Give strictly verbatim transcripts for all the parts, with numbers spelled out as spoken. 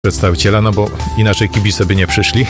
przedstawiciela, no bo inaczej kibice by nie przyszli.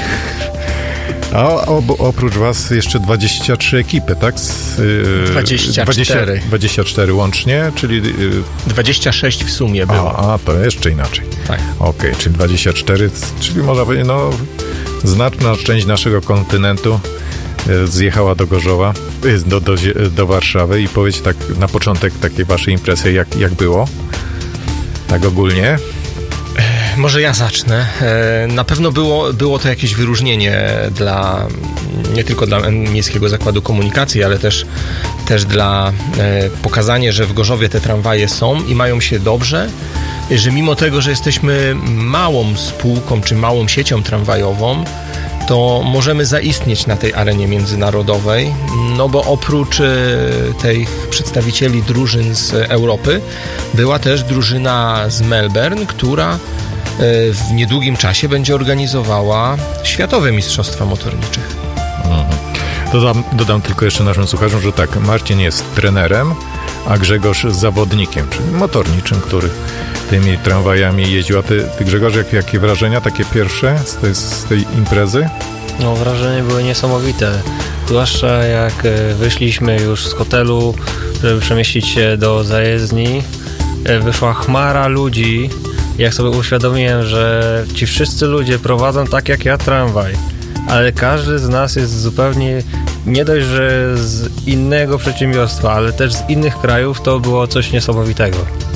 A ob, oprócz was jeszcze dwadzieścia trzy ekipy, tak? Z, yy, dwadzieścia cztery. dwadzieścia, dwadzieścia cztery łącznie, czyli... Yy, dwadzieścia sześć w sumie było. A, a to jeszcze inaczej. Tak. Okej, okay, czyli dwadzieścia cztery, czyli można powiedzieć, no znaczna część naszego kontynentu yy, zjechała do Gorzowa, yy, do, do, do Warszawy i powiedz tak na początek takiej waszej imprezy, jak, jak było? Tak ogólnie? Może ja zacznę. Na pewno było, było to jakieś wyróżnienie dla, nie tylko dla Miejskiego Zakładu Komunikacji, ale też, też dla pokazania, że w Gorzowie te tramwaje są i mają się dobrze, że mimo tego, że jesteśmy małą spółką czy małą siecią tramwajową, to możemy zaistnieć na tej arenie międzynarodowej, no bo oprócz tych przedstawicieli drużyn z Europy była też drużyna z Melbourne, która w niedługim czasie będzie organizowała Światowe Mistrzostwa Motorniczych. Mhm. Dodam, dodam tylko jeszcze naszym słuchaczom, że tak, Marcin jest trenerem, a Grzegorz zawodnikiem, czyli motorniczym, który tymi tramwajami jeździł. A ty, ty Grzegorz, jak, jakie wrażenia takie pierwsze z tej, z tej imprezy? No, wrażenia były niesamowite. Zwłaszcza jak wyszliśmy już z hotelu, żeby przemieścić się do zajezdni, wyszła chmara ludzi. Jak sobie uświadomiłem, że ci wszyscy ludzie prowadzą tak jak ja tramwaj, ale każdy z nas jest zupełnie, nie dość, że z innego przedsiębiorstwa, ale też z innych krajów, to było coś niesamowitego.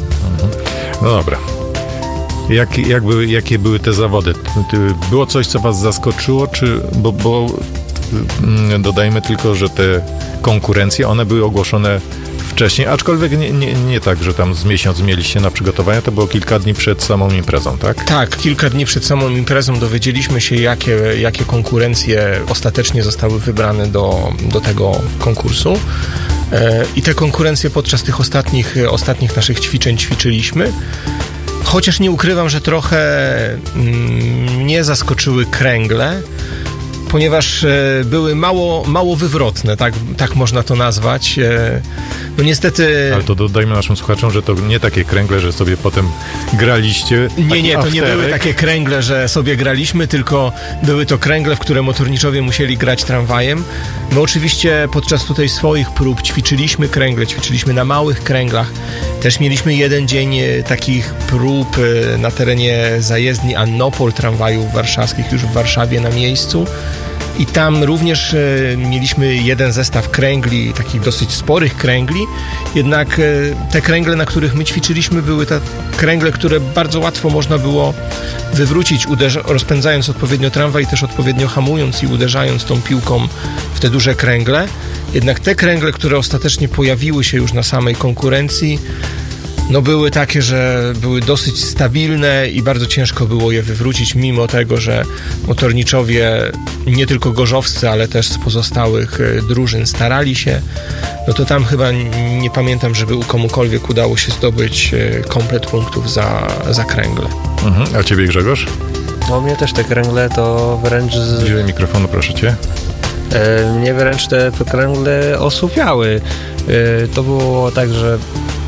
No dobra. Jak, jak były, jakie były te zawody? Było coś, co was zaskoczyło, czy, bo, bo dodajmy tylko, że te konkurencje, one były ogłoszone wcześniej, aczkolwiek nie, nie, nie tak, że tam z miesiąc mieliście na przygotowania, to było kilka dni przed samą imprezą, tak? Tak, kilka dni przed samą imprezą dowiedzieliśmy się, jakie, jakie konkurencje ostatecznie zostały wybrane do, do tego konkursu. I te konkurencje podczas tych ostatnich, ostatnich naszych ćwiczeń ćwiczyliśmy. Chociaż nie ukrywam, że trochę mnie zaskoczyły kręgle, ponieważ e, były mało, mało wywrotne, tak, tak można to nazwać. E, no niestety... Ale to dodajmy naszym słuchaczom, że to nie takie kręgle, że sobie potem graliście. Nie, nie, to afterek. Nie były takie kręgle, że sobie graliśmy, tylko były to kręgle, w które motorniczowie musieli grać tramwajem. My oczywiście podczas tutaj swoich prób ćwiczyliśmy kręgle, ćwiczyliśmy na małych kręglach. Też mieliśmy jeden dzień takich prób na terenie zajezdni Annopol tramwajów warszawskich, już w Warszawie na miejscu. I tam również e, mieliśmy jeden zestaw kręgli, takich dosyć sporych kręgli, jednak e, te kręgle, na których my ćwiczyliśmy, były te kręgle, które bardzo łatwo można było wywrócić, uderza- rozpędzając odpowiednio tramwaj i też odpowiednio hamując i uderzając tą piłką w te duże kręgle. Jednak te kręgle, które ostatecznie pojawiły się już na samej konkurencji, no były takie, że były dosyć stabilne i bardzo ciężko było je wywrócić, mimo tego, że motorniczowie, nie tylko gorzowscy, ale też z pozostałych drużyn starali się. No to tam chyba nie pamiętam, żeby u komukolwiek udało się zdobyć komplet punktów za, za kręgle. Mhm. A ciebie, Grzegorz? No mnie też te kręgle to wręcz... Z... Bliżej mikrofonu, proszę cię. E, mnie wręcz te kręgle osłupiały. E, to było tak, że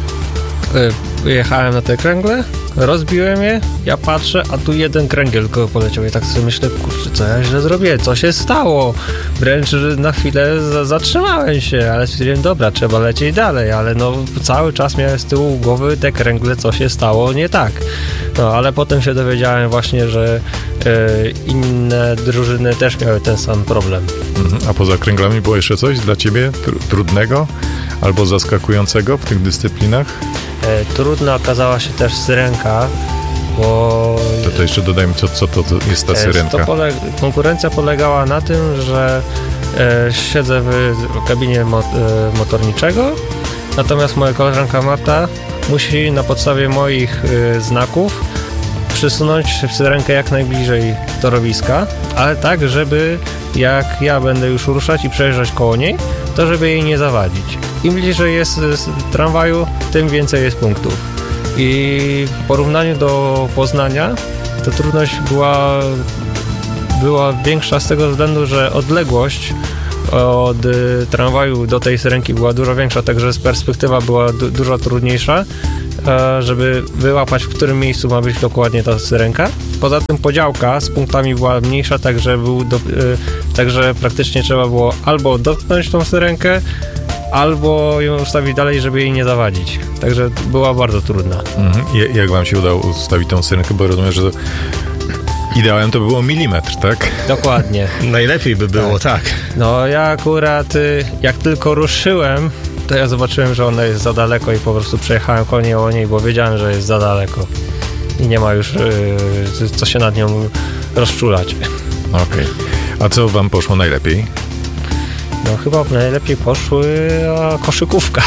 jechałem na te kręgle, rozbiłem je, ja patrzę, a tu jeden kręgiel tylko poleciał. I tak sobie myślę, kurczę, co ja źle zrobiłem, co się stało? Wręcz na chwilę za- zatrzymałem się, ale stwierdziłem, dobra, trzeba lecieć dalej, ale no cały czas miałem z tyłu głowy te kręgle, co się stało nie tak. No, ale potem się dowiedziałem właśnie, że e, inne drużyny też miały ten sam problem. Mhm. A poza kręglami było jeszcze coś dla ciebie tr- trudnego albo zaskakującego w tych dyscyplinach? E, trudna okazała się też syrenka, bo... To, to jeszcze dodajmy, co, co to jest ta syrenka. To pole... Konkurencja polegała na tym, że e, siedzę w kabinie mo... e, motorniczego, natomiast moja koleżanka Marta musi na podstawie moich e, znaków przysunąć syrenkę jak najbliżej torowiska, ale tak, żeby jak ja będę już ruszać i przejeżdżać koło niej, to żeby jej nie zawadzić. Im bliżej jest z tramwaju, tym więcej jest punktów. I w porównaniu do Poznania to trudność była, była większa z tego względu, że odległość od y, tramwaju do tej syrenki była dużo większa, także perspektywa była du- dużo trudniejsza, e, żeby wyłapać, w którym miejscu ma być dokładnie ta syrenka. Poza tym podziałka z punktami była mniejsza, także, był do, y, także praktycznie trzeba było albo dotknąć tą syrenkę, albo ją ustawić dalej, żeby jej nie zawadzić. Także była bardzo trudna. Mhm. Jak wam się udało ustawić tą syrenkę? Bo rozumiem, że to ideałem to by było milimetr, tak? Dokładnie. Najlepiej by było, tak. tak. No ja akurat y, jak tylko ruszyłem, to ja zobaczyłem, że ona jest za daleko i po prostu przejechałem koło niej, bo wiedziałem, że jest za daleko. I nie ma już y, co się nad nią rozczulać. Okej. Okay. A co wam poszło najlepiej? No chyba najlepiej poszły a koszykówka.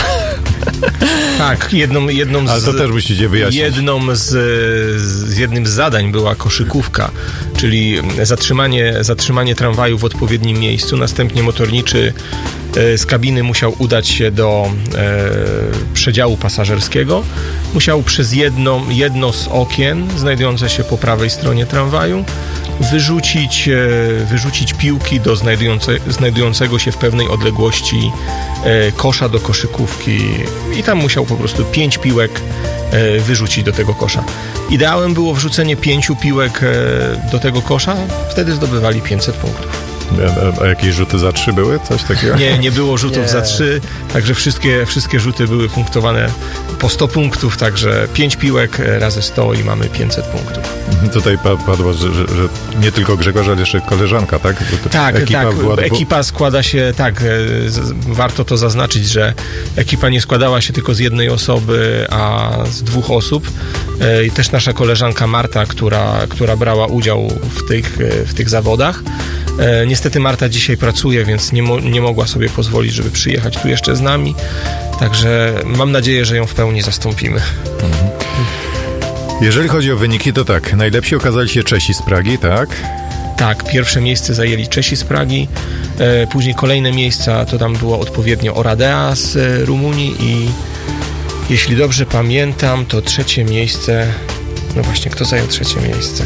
Tak, jedną, jedną z... Ale to też musicie wyjaśnić. Jedną z, z jednym z zadań była koszykówka, czyli zatrzymanie, zatrzymanie tramwaju w odpowiednim miejscu. Następnie motorniczy z kabiny musiał udać się do e, przedziału pasażerskiego. Musiał przez jedno, jedno z okien znajdujące się po prawej stronie tramwaju wyrzucić, e, wyrzucić piłki do znajdujące, znajdującego się w pewnej odległości e, kosza do koszykówki i tam musiał po prostu pięć piłek e, wyrzucić do tego kosza. Ideałem było wrzucenie pięciu piłek e, do tego kosza, wtedy zdobywali pięćset punktów. A, a jakieś rzuty za trzy były? Coś takiego? Nie, nie było rzutów nie. za trzy, także wszystkie, wszystkie rzuty były punktowane po sto punktów, także pięć piłek razy sto i mamy pięćset punktów. Tutaj padło, że, że, że nie tylko Grzegorz, ale jeszcze koleżanka, tak? Tak, ekipa, tak. Była ekipa składa się, tak, z, warto to zaznaczyć, że ekipa nie składała się tylko z jednej osoby, a z dwóch osób. I też nasza koleżanka Marta, która, która brała udział w tych, w tych zawodach. Niestety Marta dzisiaj pracuje, więc nie, mo- nie mogła sobie pozwolić, żeby przyjechać tu jeszcze z nami. Także mam nadzieję, że ją w pełni zastąpimy. Mhm. Jeżeli chodzi o wyniki, to tak, najlepsi okazali się Czesi z Pragi, tak? Tak, pierwsze miejsce zajęli Czesi z Pragi, e, później kolejne miejsca to tam było odpowiednio Oradea z e, Rumunii i jeśli dobrze pamiętam, to trzecie miejsce, no właśnie, kto zajął trzecie miejsce?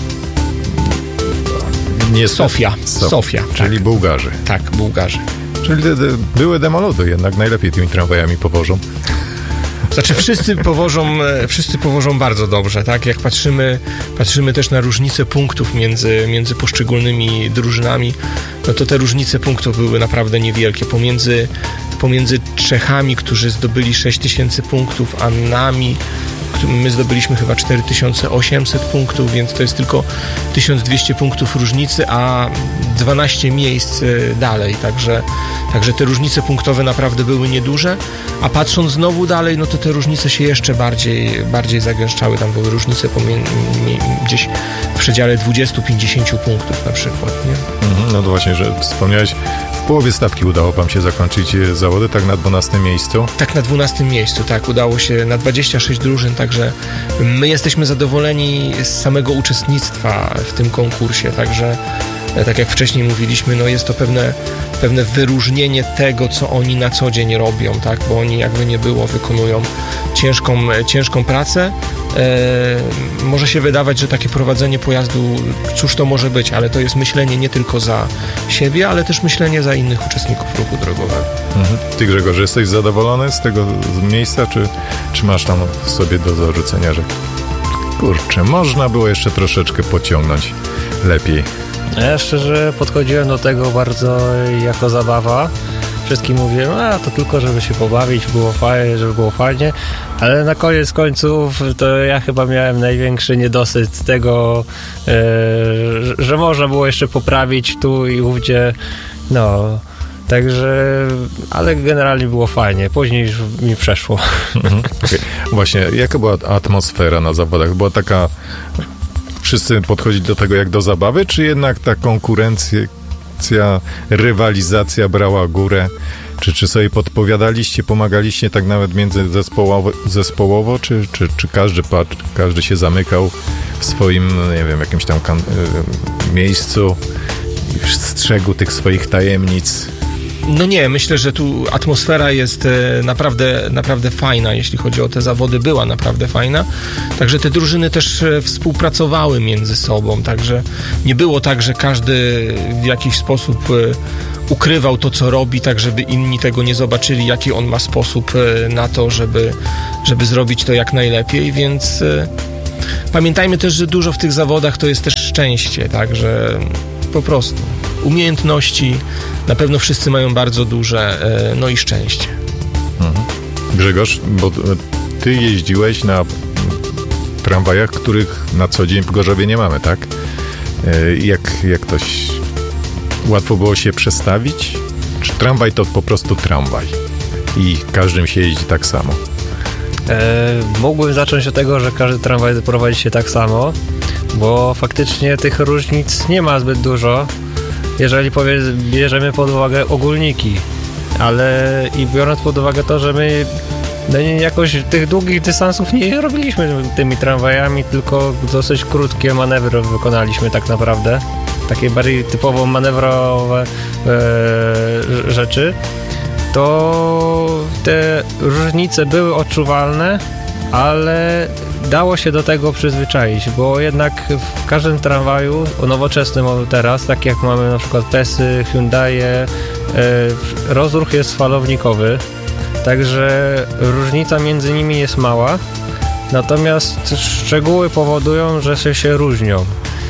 Nie Sofia. Sof- Sofia. Czyli tak. Bułgarzy. Tak, Bułgarzy. Czyli de, de, były demoludy, jednak najlepiej tymi tramwajami powożą. Znaczy wszyscy powożą, wszyscy powożą bardzo dobrze, tak? Jak patrzymy, patrzymy też na różnice punktów między, między poszczególnymi drużynami, no to te różnice punktów były naprawdę niewielkie. Pomiędzy, pomiędzy Czechami, którzy zdobyli sześć tysięcy punktów, a nami, my zdobyliśmy chyba cztery tysiące osiemset punktów, więc to jest tylko tysiąc dwieście punktów różnicy, a dwanaście miejsc dalej, także, także te różnice punktowe naprawdę były nieduże, a patrząc znowu dalej, no to te różnice się jeszcze bardziej, bardziej zagęszczały, tam były różnice pomiędzy, gdzieś w przedziale dwadzieścia do pięćdziesięciu punktów na przykład, nie? Mhm, no to właśnie, że wspomniałeś, w połowie stawki udało wam się zakończyć zawody, tak na dwunastym miejscu? Tak, na dwunastym miejscu, tak, udało się na dwadzieścia sześć drużyn, także my jesteśmy zadowoleni z samego uczestnictwa w tym konkursie, także tak jak wcześniej mówiliśmy, no jest to pewne, pewne wyróżnienie tego, co oni na co dzień robią, tak, bo oni jakby nie było, wykonują ciężką, ciężką pracę. E, może się wydawać, że takie prowadzenie pojazdu, cóż to może być, ale to jest myślenie nie tylko za siebie, ale też myślenie za innych uczestników ruchu drogowego. Mhm. Ty, Grzegorz, jesteś zadowolony z tego miejsca, czy, czy masz tam w sobie do zarzucenia, że kurczę, można było jeszcze troszeczkę pociągnąć lepiej? Ja szczerze podchodziłem do tego bardzo jako zabawa. Wszystkim mówiłem, a to tylko żeby się pobawić, było fajnie, żeby było fajnie, ale na koniec końców to ja chyba miałem największy niedosyt tego, e, że można było jeszcze poprawić tu i ówdzie, no, także, ale generalnie było fajnie, później już mi przeszło. Mhm. Okay. Właśnie, jaka była atmosfera na zawodach? Była taka, wszyscy podchodzić do tego jak do zabawy, czy jednak ta konkurencja, rywalizacja brała górę? Czy, czy sobie podpowiadaliście, pomagaliście tak nawet między zespołowo, zespołowo czy, czy, czy każdy, każdy się zamykał w swoim, nie wiem, jakimś tam kan- miejscu i strzegł tych swoich tajemnic? No nie, myślę, że tu atmosfera jest naprawdę, naprawdę fajna, jeśli chodzi o te zawody, była naprawdę fajna. Także te drużyny też współpracowały między sobą, także nie było tak, że każdy w jakiś sposób ukrywał to, co robi, tak żeby inni tego nie zobaczyli, jaki on ma sposób na to, żeby, żeby zrobić to jak najlepiej, więc pamiętajmy też, że dużo w tych zawodach to jest też szczęście, także po prostu umiejętności na pewno wszyscy mają bardzo duże, no i szczęście. Mhm. Grzegorz, bo ty jeździłeś na tramwajach, których na co dzień w Gorzowie nie mamy, tak? Jak, jak to łatwo było się przestawić? Czy tramwaj to po prostu tramwaj i każdym się jeździ tak samo? E, mógłbym zacząć od tego, że każdy tramwaj prowadzi się tak samo, bo faktycznie tych różnic nie ma zbyt dużo, jeżeli powie, bierzemy pod uwagę ogólniki, ale i biorąc pod uwagę to, że my no jakoś tych długich dystansów nie robiliśmy tymi tramwajami, tylko dosyć krótkie manewry wykonaliśmy tak naprawdę, takie bardziej typowo manewrowe e, rzeczy, to te różnice były odczuwalne, ale dało się do tego przyzwyczaić, bo jednak w każdym tramwaju nowoczesnym teraz, tak jak mamy na przykład Pesy, Hyundai, e, rozruch jest falownikowy, także różnica między nimi jest mała, natomiast szczegóły powodują, że się, się różnią.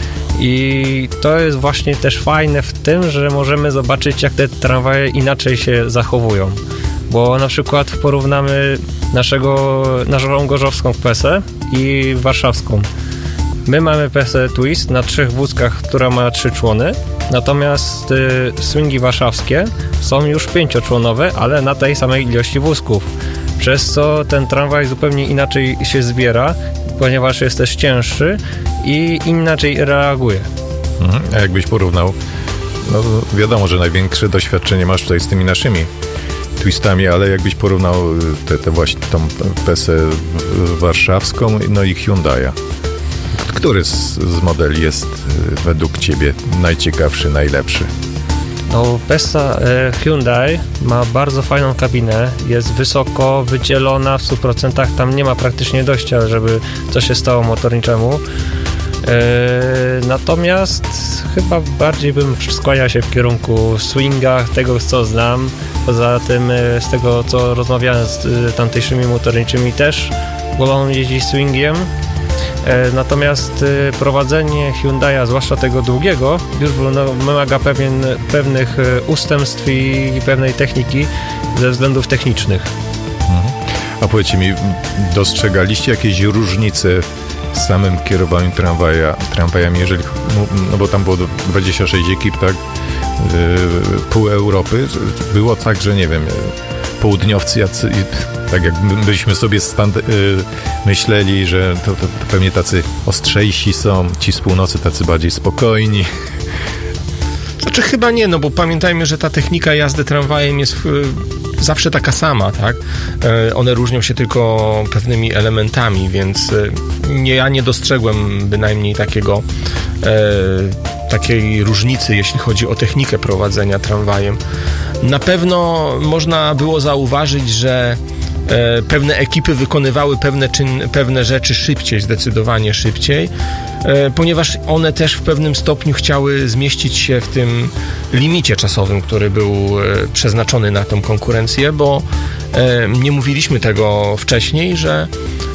I to jest właśnie też fajne w tym, że możemy zobaczyć, jak te tramwaje inaczej się zachowują. Bo na przykład porównamy naszego, naszą gorzowską Pesę i warszawską. My mamy Pesę Twist na trzech wózkach, która ma trzy człony, natomiast y, swingi warszawskie są już pięcioczłonowe, ale na tej samej ilości wózków. Przez co ten tramwaj zupełnie inaczej się zbiera, ponieważ jest też cięższy i inaczej reaguje. Mhm. A jakbyś porównał, no wiadomo, że największe doświadczenie masz tutaj z tymi naszymi twistami, ale jakbyś porównał te, te właśnie tą Pesę warszawską, no i Hyundai'a. Który z, z modeli jest według ciebie najciekawszy, najlepszy? No, Pesa e, Hyundai ma bardzo fajną kabinę, jest wysoko wydzielona w stu procentach, tam nie ma praktycznie dojścia, żeby coś się stało motorniczemu. E, natomiast chyba bardziej bym skłaniał się w kierunku swinga, tego co znam. Poza tym e, z tego co rozmawiałem z e, tamtejszymi motorniczymi też wolą jeździć swingiem. Natomiast prowadzenie Hyundai'a, zwłaszcza tego długiego, już wymaga pewien, pewnych ustępstw i pewnej techniki ze względów technicznych. Mhm. A powiedzcie mi, dostrzegaliście jakieś różnice w samym kierowaniu tramwaja, tramwajami, jeżeli, no bo tam było dwadzieścia sześć ekip, tak, pół Europy, było tak, że nie wiem, południowcy jacy, tak jak byśmy sobie stand, y, myśleli, że to, to, to pewnie tacy ostrzejsi są, ci z północy tacy bardziej spokojni. Znaczy chyba nie, no bo pamiętajmy, że ta technika jazdy tramwajem jest y, zawsze taka sama, tak? Y, one różnią się tylko pewnymi elementami, więc y, nie, ja nie dostrzegłem bynajmniej takiego y, takiej różnicy, jeśli chodzi o technikę prowadzenia tramwajem. Na pewno można było zauważyć, że e, pewne ekipy wykonywały pewne, czyn, pewne rzeczy szybciej, zdecydowanie szybciej, e, ponieważ one też w pewnym stopniu chciały zmieścić się w tym limicie czasowym, który był e, przeznaczony na tą konkurencję, bo e, nie mówiliśmy tego wcześniej, że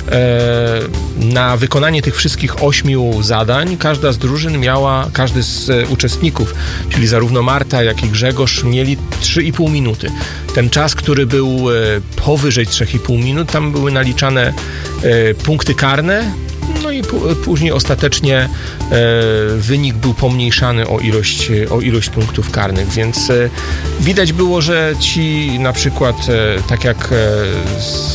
na wykonanie tych wszystkich ośmiu zadań każda z drużyn miała, każdy z uczestników, czyli zarówno Marta, jak i Grzegorz, mieli trzy i pół minuty. Ten czas, który był powyżej trzy i pół minut, tam były naliczane punkty karne, no i później ostatecznie e, wynik był pomniejszany o ilość, o ilość punktów karnych, więc e, widać było, że ci na przykład, e, tak jak e, z,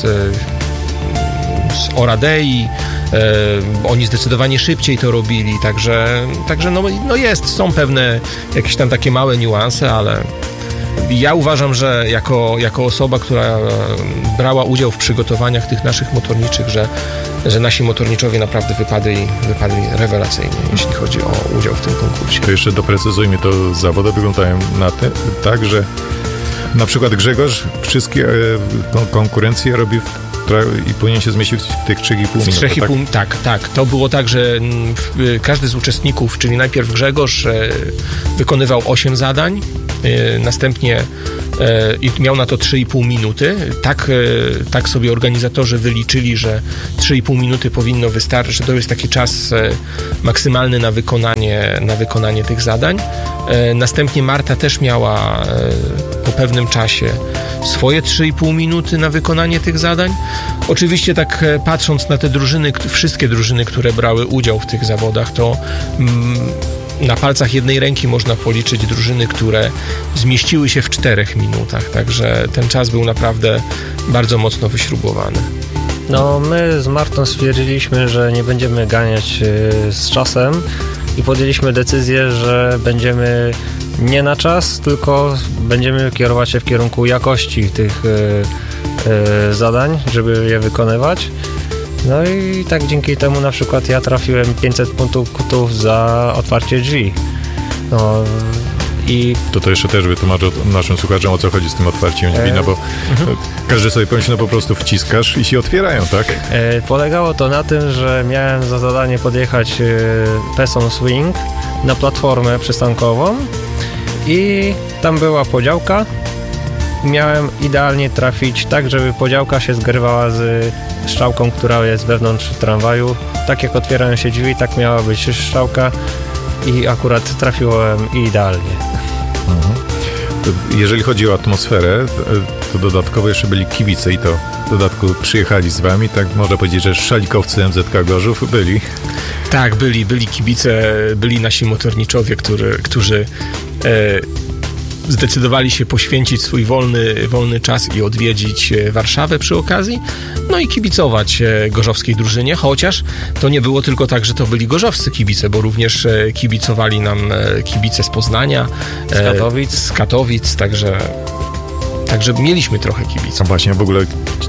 z Oradei, e, oni zdecydowanie szybciej to robili, także, także no, no jest, są pewne jakieś tam takie małe niuanse, ale ja uważam, że jako, jako osoba, która brała udział w przygotowaniach tych naszych motorniczych, że, że nasi motorniczowie naprawdę wypadli, wypadli rewelacyjnie, jeśli chodzi o udział w tym konkursie. To jeszcze doprecyzujmy, to zawody wyglądają na te, tak, że Na przykład Grzegorz wszystkie e, konkurencje robi w, i powinien się zmieścić w tych trzy i pół minuty. trzech i pół, tak? tak, tak. To było tak, że w, każdy z uczestników, czyli najpierw Grzegorz e, wykonywał osiem zadań, e, następnie e, i miał na to trzy i pół minuty. Tak, e, tak sobie organizatorzy wyliczyli, że trzy i pół minuty powinno wystarczyć, że to jest taki czas e, maksymalny na wykonanie, na wykonanie tych zadań. E, następnie Marta też miała e, po pewnym czasie swoje trzy i pół minuty na wykonanie tych zadań. Oczywiście tak e, patrząc na te drużyny, wszystkie drużyny, które brały udział w tych zawodach, to mm, na palcach jednej ręki można policzyć drużyny, które zmieściły się w czterech minutach, także ten czas był naprawdę bardzo mocno wyśrubowany. No, my z Martą stwierdziliśmy, że nie będziemy ganiać y, z czasem i podjęliśmy decyzję, że będziemy nie na czas, tylko będziemy kierować się w kierunku jakości tych y, y, zadań, żeby je wykonywać. No i tak dzięki temu na przykład ja trafiłem pięćset punktów za otwarcie drzwi. No, i to to jeszcze też wytłumaczę naszym słuchaczom, o co chodzi z tym otwarciem drzwi, no bo mhm. każdy sobie pomyśli, no po prostu wciskasz i się otwierają, tak? E, polegało to na tym, że miałem za zadanie podjechać e, Pesą Swing na platformę przystankową i tam była podziałka. Miałem idealnie trafić tak, żeby podziałka się zgrywała z strzałką, która jest wewnątrz tramwaju. Tak jak otwierają się drzwi, tak miała być strzałka i akurat trafiłem idealnie. Mhm. Jeżeli chodzi o atmosferę, to dodatkowo jeszcze byli kibice i to w dodatku przyjechali z wami, tak można powiedzieć, że szalikowcy M Z K Gorzów byli. Tak, byli, byli kibice, byli nasi motorniczowie, który, którzy e, zdecydowali się poświęcić swój wolny, wolny czas i odwiedzić Warszawę przy okazji, no i kibicować gorzowskiej drużynie, chociaż to nie było tylko tak, że to byli gorzowscy kibice, bo również kibicowali nam kibice z Poznania, z Katowic, z Katowic, także Także mieliśmy trochę kibiców. No właśnie, w ogóle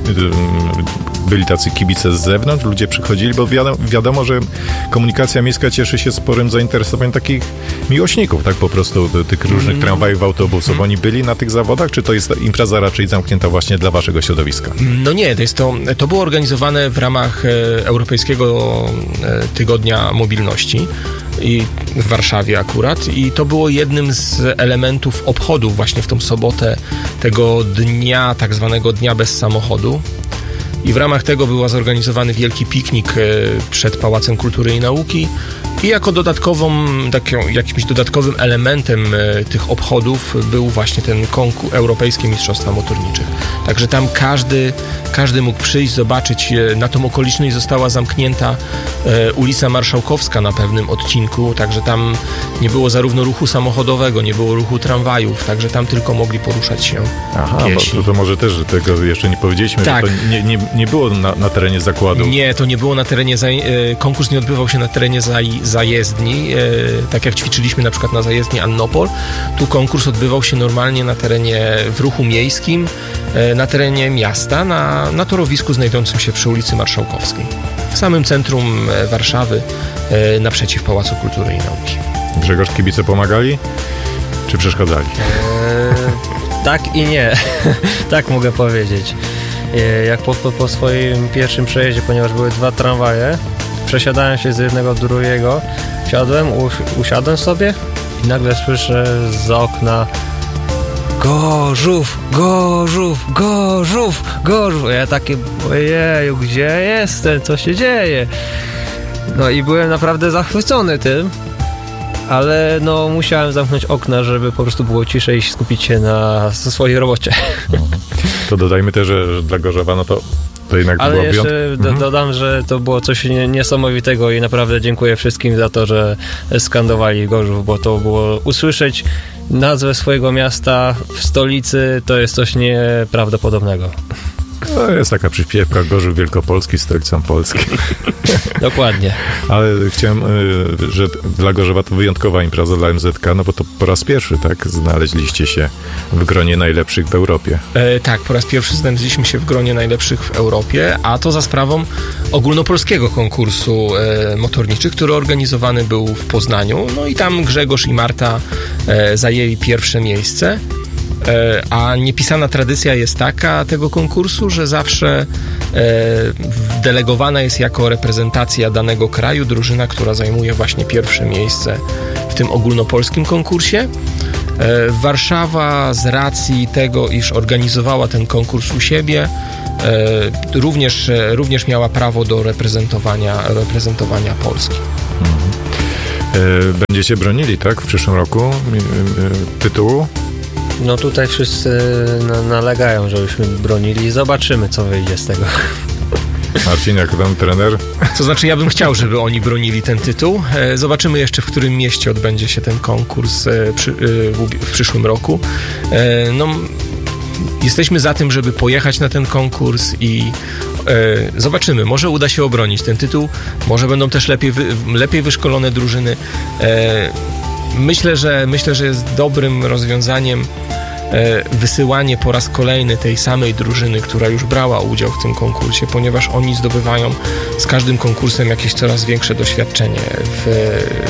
byli tacy kibice z zewnątrz, ludzie przychodzili, bo wiadomo, wiadomo, że komunikacja miejska cieszy się sporym zainteresowaniem takich miłośników, tak po prostu tych różnych mm. tramwajów, autobusów. Mm. Oni byli na tych zawodach, czy to jest impreza raczej zamknięta właśnie dla waszego środowiska? No nie, to, jest to, to było organizowane w ramach e, Europejskiego e, Tygodnia Mobilności i w Warszawie akurat i to było jednym z elementów obchodów właśnie w tą sobotę tego dnia, tak zwanego Dnia Bez Samochodu. I w ramach tego był zorganizowany wielki piknik przed Pałacem Kultury i Nauki i jako dodatkową, taką, jakimś dodatkowym elementem tych obchodów był właśnie ten konkurs Europejskie Mistrzostwa Motorniczych. Także tam każdy, każdy mógł przyjść, zobaczyć. Na tą okoliczność została zamknięta ulica Marszałkowska na pewnym odcinku, także tam nie było zarówno ruchu samochodowego, nie było ruchu tramwajów, także tam tylko mogli poruszać się Aha, piesi. Bo to, to może też tego jeszcze nie powiedzieliśmy, tak. Że to nie, nie, nie było na, na terenie zakładu. Nie, to nie było na terenie, za, konkurs nie odbywał się na terenie za, zajezdni, tak jak ćwiczyliśmy na przykład na zajezdni Annopol. Tu konkurs odbywał się normalnie na terenie, w ruchu miejskim, na terenie miasta, na, na torowisku znajdującym się przy ulicy Marszałkowskiej. W samym centrum Warszawy, naprzeciw Pałacu Kultury i Nauki. Grzegorz, kibice pomagali? Czy przeszkadzali? Eee, tak i nie. Tak mogę powiedzieć. Jak po, po, po swoim pierwszym przejeździe, ponieważ były dwa tramwaje, przesiadałem się z jednego do drugiego, siadłem, us, usiadłem sobie i nagle słyszę zza okna Gorzów, Gorzów, Gorzów, Gorzów. Ja takie, ojeju, gdzie jestem, co się dzieje? No i byłem naprawdę zachwycony tym, ale no musiałem zamknąć okna, żeby po prostu było ciszej i skupić się na swojej robocie. To dodajmy też, że dla Gorzowa no to, to jednak ale było jeszcze wyjątkowe. do, mhm. dodam, że to było coś niesamowitego i naprawdę dziękuję wszystkim za to, że skandowali Gorzów, bo to było usłyszeć nazwę swojego miasta w stolicy, to jest coś nieprawdopodobnego. To jest taka przyśpiewka Gorzów Wielkopolski, stolicą Polski. Dokładnie. Ale chciałem, że dla Gorzowa to wyjątkowa impreza dla M Z K, no bo to po raz pierwszy, tak, znaleźliście się w gronie najlepszych w Europie. E, tak, po raz pierwszy znaleźliśmy się w gronie najlepszych w Europie, a to za sprawą ogólnopolskiego konkursu e, motorniczych, który organizowany był w Poznaniu. No i tam Grzegorz i Marta e, zajęli pierwsze miejsce. A niepisana tradycja jest taka tego konkursu, że zawsze delegowana jest jako reprezentacja danego kraju drużyna, która zajmuje właśnie pierwsze miejsce w tym ogólnopolskim konkursie. Warszawa z racji tego, iż organizowała ten konkurs u siebie, również, również miała prawo do reprezentowania, reprezentowania Polski. Będziecie bronili, tak, w przyszłym roku tytułu? No tutaj wszyscy na, nalegają, żebyśmy bronili. Zobaczymy, co wyjdzie z tego. Marcin, jak tam trener? To znaczy, ja bym chciał, żeby oni bronili ten tytuł. Zobaczymy jeszcze, w którym mieście odbędzie się ten konkurs przy, w przyszłym roku. No, jesteśmy za tym, żeby pojechać na ten konkurs i e, zobaczymy. Może uda się obronić ten tytuł, może będą też lepiej, wy, lepiej wyszkolone drużyny. E, myślę, że, myślę, że jest dobrym rozwiązaniem wysyłanie po raz kolejny tej samej drużyny, która już brała udział w tym konkursie, ponieważ oni zdobywają z każdym konkursem jakieś coraz większe doświadczenie w,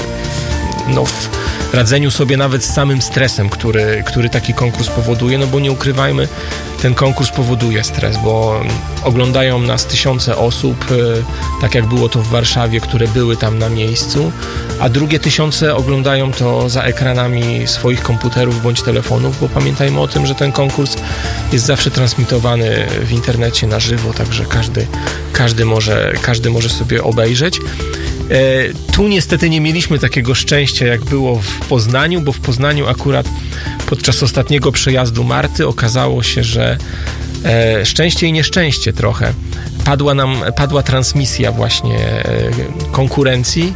no, w radzeniu sobie nawet z samym stresem, który, który taki konkurs powoduje, no bo nie ukrywajmy, ten konkurs powoduje stres, bo oglądają nas tysiące osób, tak jak było to w Warszawie, które były tam na miejscu, a drugie tysiące oglądają to za ekranami swoich komputerów bądź telefonów, bo pamiętajmy o tym, że ten konkurs jest zawsze transmitowany w internecie na żywo, także każdy, każdy, może, każdy może sobie obejrzeć. E, tu niestety nie mieliśmy takiego szczęścia, jak było w Poznaniu, bo w Poznaniu akurat podczas ostatniego przejazdu Marty okazało się, że e, szczęście i nieszczęście trochę. Padła nam, padła transmisja właśnie e, konkurencji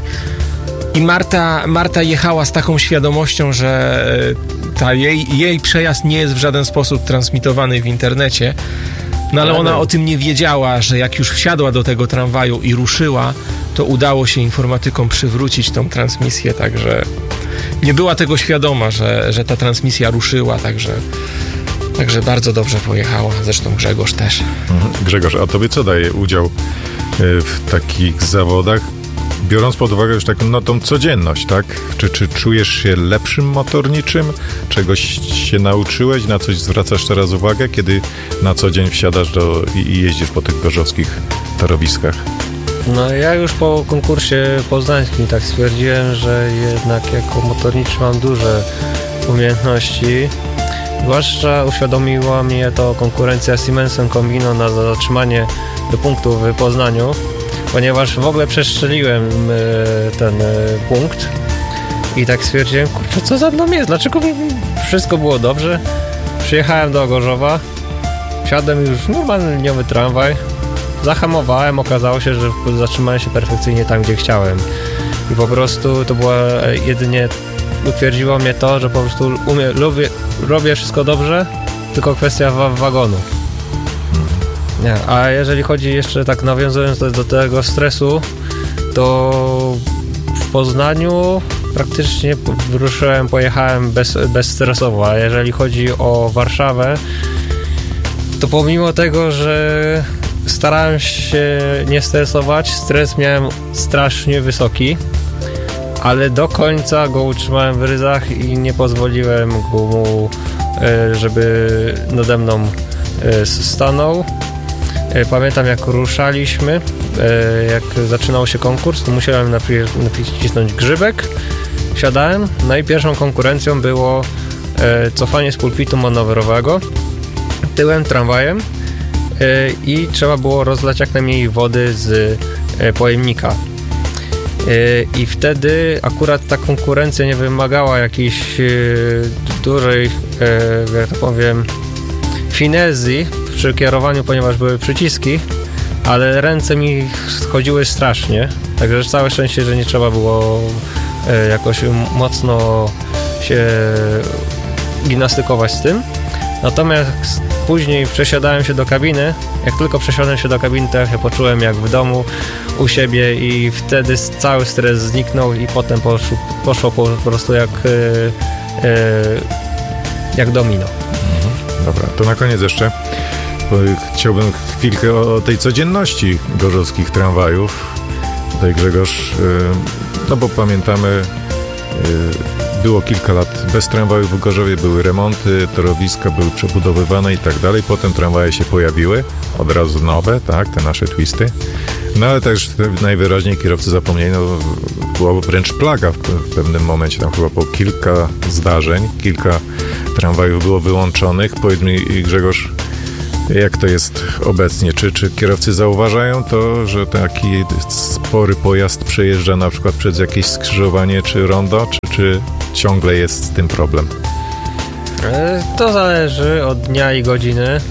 i Marta, Marta jechała z taką świadomością, że ta jej, jej przejazd nie jest w żaden sposób transmitowany w internecie. No ale ona o tym nie wiedziała, że jak już wsiadła do tego tramwaju i ruszyła, to udało się informatykom przywrócić tą transmisję, także nie była tego świadoma, że, że ta transmisja ruszyła, także, także bardzo dobrze pojechała, zresztą Grzegorz też. Grzegorz, a tobie co daje udział w takich zawodach, biorąc pod uwagę już taką, no, tą codzienność, tak? Czy, czy czujesz się lepszym motorniczym? Czegoś się nauczyłeś? Na coś zwracasz teraz uwagę, kiedy na co dzień wsiadasz do, i, i jeździsz po tych gorzowskich torowiskach? No ja już po konkursie poznańskim tak stwierdziłem, że jednak jako motorniczy mam duże umiejętności. Zwłaszcza uświadomiła mnie to konkurencja z Siemensem Combino na zatrzymanie do punktu w Poznaniu, ponieważ w ogóle przestrzeliłem ten punkt i tak stwierdziłem, kurczę, co za mną jest, dlaczego wszystko było dobrze. Przyjechałem do Gorzowa, wsiadłem już w normalny tramwaj, zahamowałem, okazało się, że zatrzymałem się perfekcyjnie tam, gdzie chciałem i po prostu to była jedynie, utwierdziło mnie to, że po prostu umie, lubię, robię wszystko dobrze, tylko kwestia wa- wagonu. Nie, a jeżeli chodzi jeszcze tak nawiązując do, do tego stresu, to w Poznaniu praktycznie ruszyłem, pojechałem bez, bezstresowo, a jeżeli chodzi o Warszawę, to pomimo tego, że starałem się nie stresować, stres miałem strasznie wysoki, ale do końca go utrzymałem w ryzach i nie pozwoliłem mu, żeby nade mną stanął. Pamiętam, jak ruszaliśmy, jak zaczynał się konkurs, to musiałem nacisnąć grzybek, wsiadałem, no i pierwszą konkurencją było cofanie z pulpitu manewrowego tyłem tramwajem i trzeba było rozlać jak najmniej wody z pojemnika. I wtedy akurat ta konkurencja nie wymagała jakiejś dużej, jak to powiem, finezji przy kierowaniu, ponieważ były przyciski, ale ręce mi schodziły strasznie, także całe szczęście, że nie trzeba było jakoś mocno się gimnastykować z tym. Natomiast później przesiadałem się do kabiny. Jak tylko przesiadłem się do kabiny, to ja się poczułem jak w domu u siebie i wtedy cały stres zniknął i potem poszło, poszło po prostu jak, jak domino. Dobra, to na koniec jeszcze chciałbym chwilkę o tej codzienności gorzowskich tramwajów. Tutaj Grzegorz, no bo pamiętamy było kilka lat bez tramwajów w Gorzowie, były remonty, torowiska były przebudowywane i tak dalej. Potem tramwaje się pojawiły, od razu nowe, tak, te nasze twisty. No ale też najwyraźniej kierowcy zapomnieli, no była wręcz plaga w, w pewnym momencie, tam chyba po kilka zdarzeń, kilka tramwajów było wyłączonych. Powiedz mi, Grzegorz, jak to jest obecnie? Czy, czy kierowcy zauważają to, że taki spory pojazd przejeżdża na przykład przez jakieś skrzyżowanie czy rondo, czy, czy ciągle jest z tym problem? To zależy od dnia i godziny.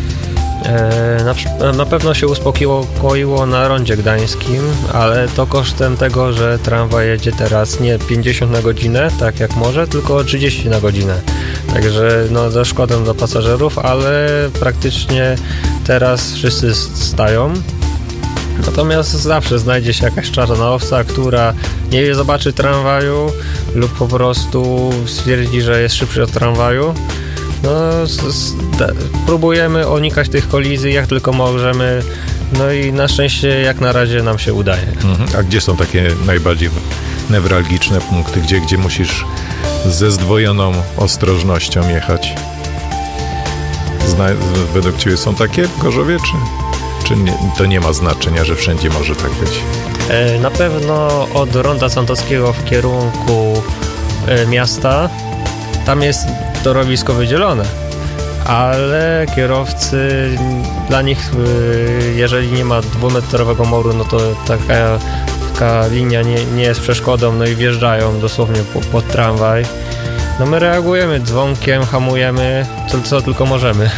Na, na pewno się uspokoiło na rondzie gdańskim, ale to kosztem tego, że tramwaj jedzie teraz nie pięćdziesiąt na godzinę, tak jak może, tylko trzydzieści na godzinę. Także no, ze szkodą dla pasażerów, ale praktycznie teraz wszyscy stają. Natomiast zawsze znajdzie się jakaś czarna owca, która nie zobaczy tramwaju lub po prostu stwierdzi, że jest szybszy od tramwaju. No, próbujemy unikać tych kolizji jak tylko możemy, no i na szczęście jak na razie nam się udaje. Mhm. A gdzie są takie najbardziej newralgiczne punkty, gdzie, gdzie musisz ze zdwojoną ostrożnością jechać? Zna, według Ciebie są takie w Gorzowie, czy, czy nie, to nie ma znaczenia, że wszędzie może tak być? Na pewno od Ronda Santowskiego w kierunku miasta, tam jest torowisko wydzielone, ale kierowcy, dla nich, jeżeli nie ma dwumetrowego moru, no to taka, taka linia nie, nie jest przeszkodą, no i wjeżdżają dosłownie po, pod tramwaj. No my reagujemy dzwonkiem, hamujemy, co, co tylko możemy.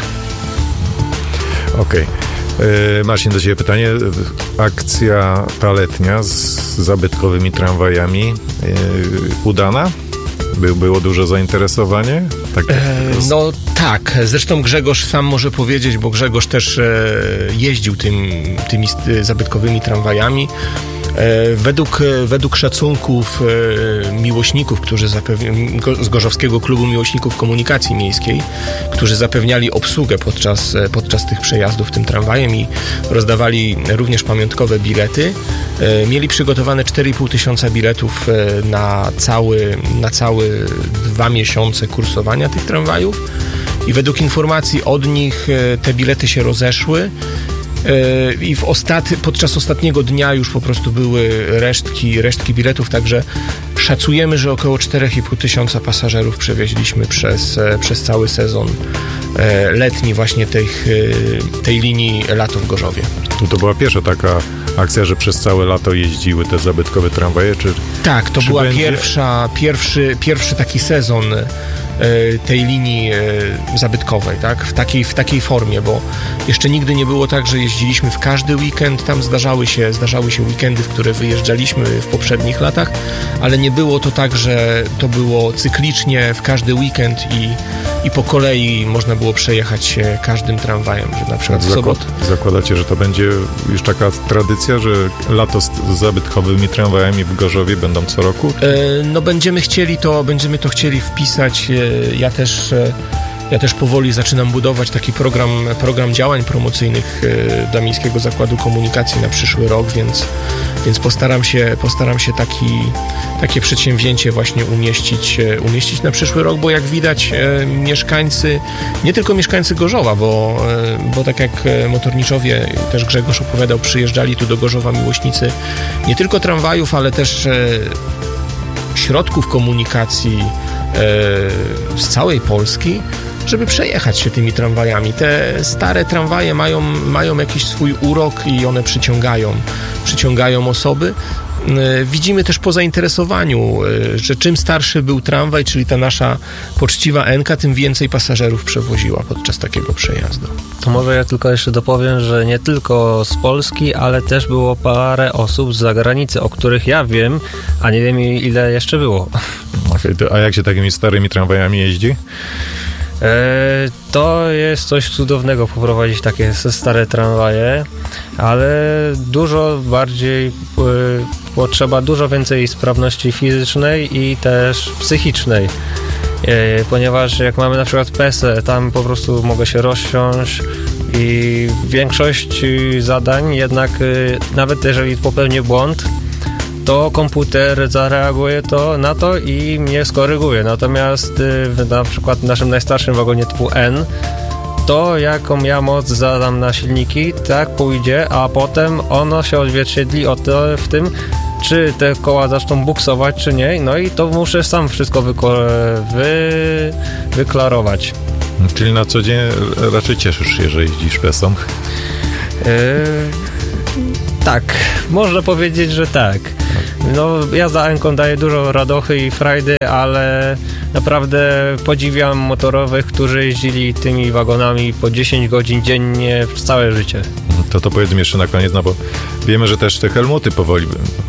Okej. Okay. Marcin, do Ciebie pytanie. Akcja ta letnia z zabytkowymi tramwajami yy, udana? By, było duże zainteresowanie? Tak, e, no tak, zresztą Grzegorz sam może powiedzieć, bo Grzegorz też e, jeździł tym, tymi zabytkowymi tramwajami. E, według, według szacunków e, miłośników, którzy zapewni, z Gorzowskiego Klubu Miłośników Komunikacji Miejskiej, którzy zapewniali obsługę podczas, podczas tych przejazdów tym tramwajem i rozdawali również pamiątkowe bilety, e, mieli przygotowane cztery i pół tysiąca biletów e, na cały, na cały dwa miesiące kursowania tych tramwajów i według informacji od nich e, te bilety się rozeszły. I w ostat... podczas ostatniego dnia już po prostu były resztki, resztki biletów, także szacujemy, że około cztery i pół tysiąca pasażerów przewieźliśmy przez, przez cały sezon letni właśnie tej, tej linii Lato w Gorzowie. To była pierwsza taka akcja, że przez całe lato jeździły te zabytkowe tramwaje? Czy, tak, to czy była będzie... pierwsza, pierwszy, pierwszy taki sezon tej linii zabytkowej, tak? W takiej, w takiej formie, bo jeszcze nigdy nie było tak, że jeździliśmy w każdy weekend, tam zdarzały się, zdarzały się weekendy, w które wyjeżdżaliśmy w poprzednich latach, ale nie było to tak, że to było cyklicznie w każdy weekend i, i po kolei można było przejechać się każdym tramwajem, że na przykład w sobotę. Zakładacie, że to będzie już taka tradycja, że lato z zabytkowymi tramwajami w Gorzowie będą co roku? E, no będziemy chcieli to, będziemy to chcieli wpisać. Ja też, ja też powoli zaczynam budować taki program, program działań promocyjnych dla Miejskiego Zakładu Komunikacji na przyszły rok, więc, więc postaram się, postaram się taki, takie przedsięwzięcie właśnie umieścić, umieścić na przyszły rok, bo jak widać mieszkańcy, nie tylko mieszkańcy Gorzowa, bo, bo tak jak motorniczowie, też Grzegorz opowiadał, przyjeżdżali tu do Gorzowa miłośnicy nie tylko tramwajów, ale też środków komunikacji z całej Polski, żeby przejechać się tymi tramwajami. Te stare tramwaje mają, mają jakiś swój urok i one przyciągają, przyciągają osoby. Widzimy też po zainteresowaniu, że czym starszy był tramwaj, czyli ta nasza poczciwa Enka, tym więcej pasażerów przewoziła podczas takiego przejazdu. To może ja tylko jeszcze dopowiem, że nie tylko z Polski, ale też było parę osób z zagranicy, o których ja wiem, a nie wiem ile jeszcze było. Okay, to, a jak się takimi starymi tramwajami jeździ? E, to jest coś cudownego poprowadzić takie stare tramwaje, ale dużo bardziej e, potrzeba dużo więcej sprawności fizycznej i też psychicznej, e, ponieważ jak mamy na przykład pesę, tam po prostu mogę się rozsiąść i większość zadań jednak e, nawet jeżeli popełnię błąd, to komputer zareaguje to na to i mnie skoryguje. Natomiast w, na przykład w naszym najstarszym wagonie typu N, to jaką ja moc zadam na silniki, tak pójdzie, a potem ono się odzwierciedli o to, w tym, czy te koła zaczną buksować, czy nie. No i to muszę sam wszystko wyko- wy- wyklarować. Czyli na co dzień raczej cieszysz się, że jeździsz Pesą? Yy, tak, można powiedzieć, że tak. No, jazda Enką daje dużo radochy i frajdy, ale naprawdę podziwiam motorowych, którzy jeździli tymi wagonami po dziesięć godzin dziennie przez całe życie. To to powiedzmy jeszcze na koniec, no bo wiemy, że też te helmuty powoli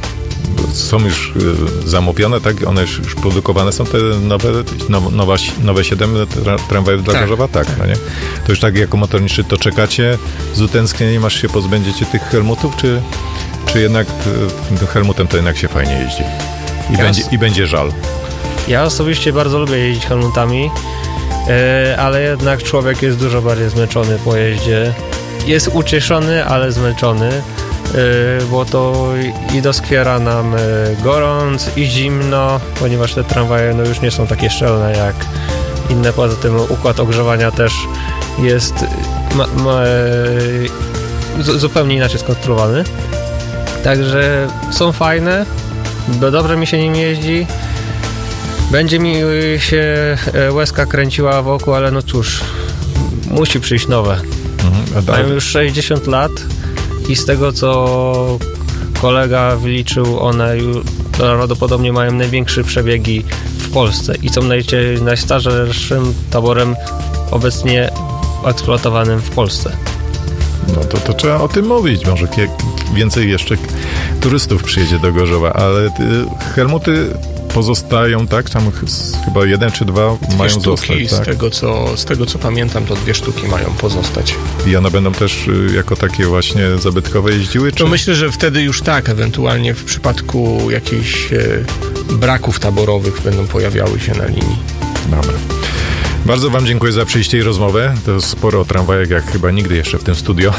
są już zamopione, tak? One już, już produkowane są, te nowe, nowe, nowe siedem tramwajów dla tak, Gorzowa? Tak, tak. No nie? To już tak jako motorniczy to czekacie z utęsknieniem, aż się pozbędziecie tych helmutów, czy, czy jednak tym helmutem to jednak się fajnie jeździ? I, ja będzie, i będzie żal. Ja osobiście bardzo lubię jeździć helmutami, ale jednak człowiek jest dużo bardziej zmęczony po jeździe. Jest ucieszony, ale zmęczony. Bo to i doskwiera nam gorąc, i zimno, ponieważ te tramwaje no już nie są takie szczelne jak inne. Poza tym układ ogrzewania też jest ma, ma, z, zupełnie inaczej skonstruowany. Także są fajne, bo dobrze mi się nim jeździ. Będzie mi się łezka kręciła wokół, ale no cóż, musi przyjść nowe. Mhm, mają już sześćdziesiąt lat. I z tego, co kolega wyliczył, one prawdopodobnie mają największe przebiegi w Polsce i są naj- najstarszym taborem obecnie eksploatowanym w Polsce. No to, to trzeba o tym mówić. Może więcej jeszcze turystów przyjedzie do Gorzowa, ale y, helmuty pozostają, tak? Tam chyba jeden czy dwa dwie mają sztuki, zostać. Z, tak? tego, co, z tego co pamiętam, to dwie sztuki mają pozostać. I one będą też y, jako takie właśnie zabytkowe jeździły? Czy? To myślę, że wtedy już tak, ewentualnie w przypadku jakichś e, braków taborowych będą pojawiały się na linii. Dobra. Bardzo wam dziękuję za przyjście i rozmowę. To sporo o tramwajach, jak chyba nigdy jeszcze w tym studio.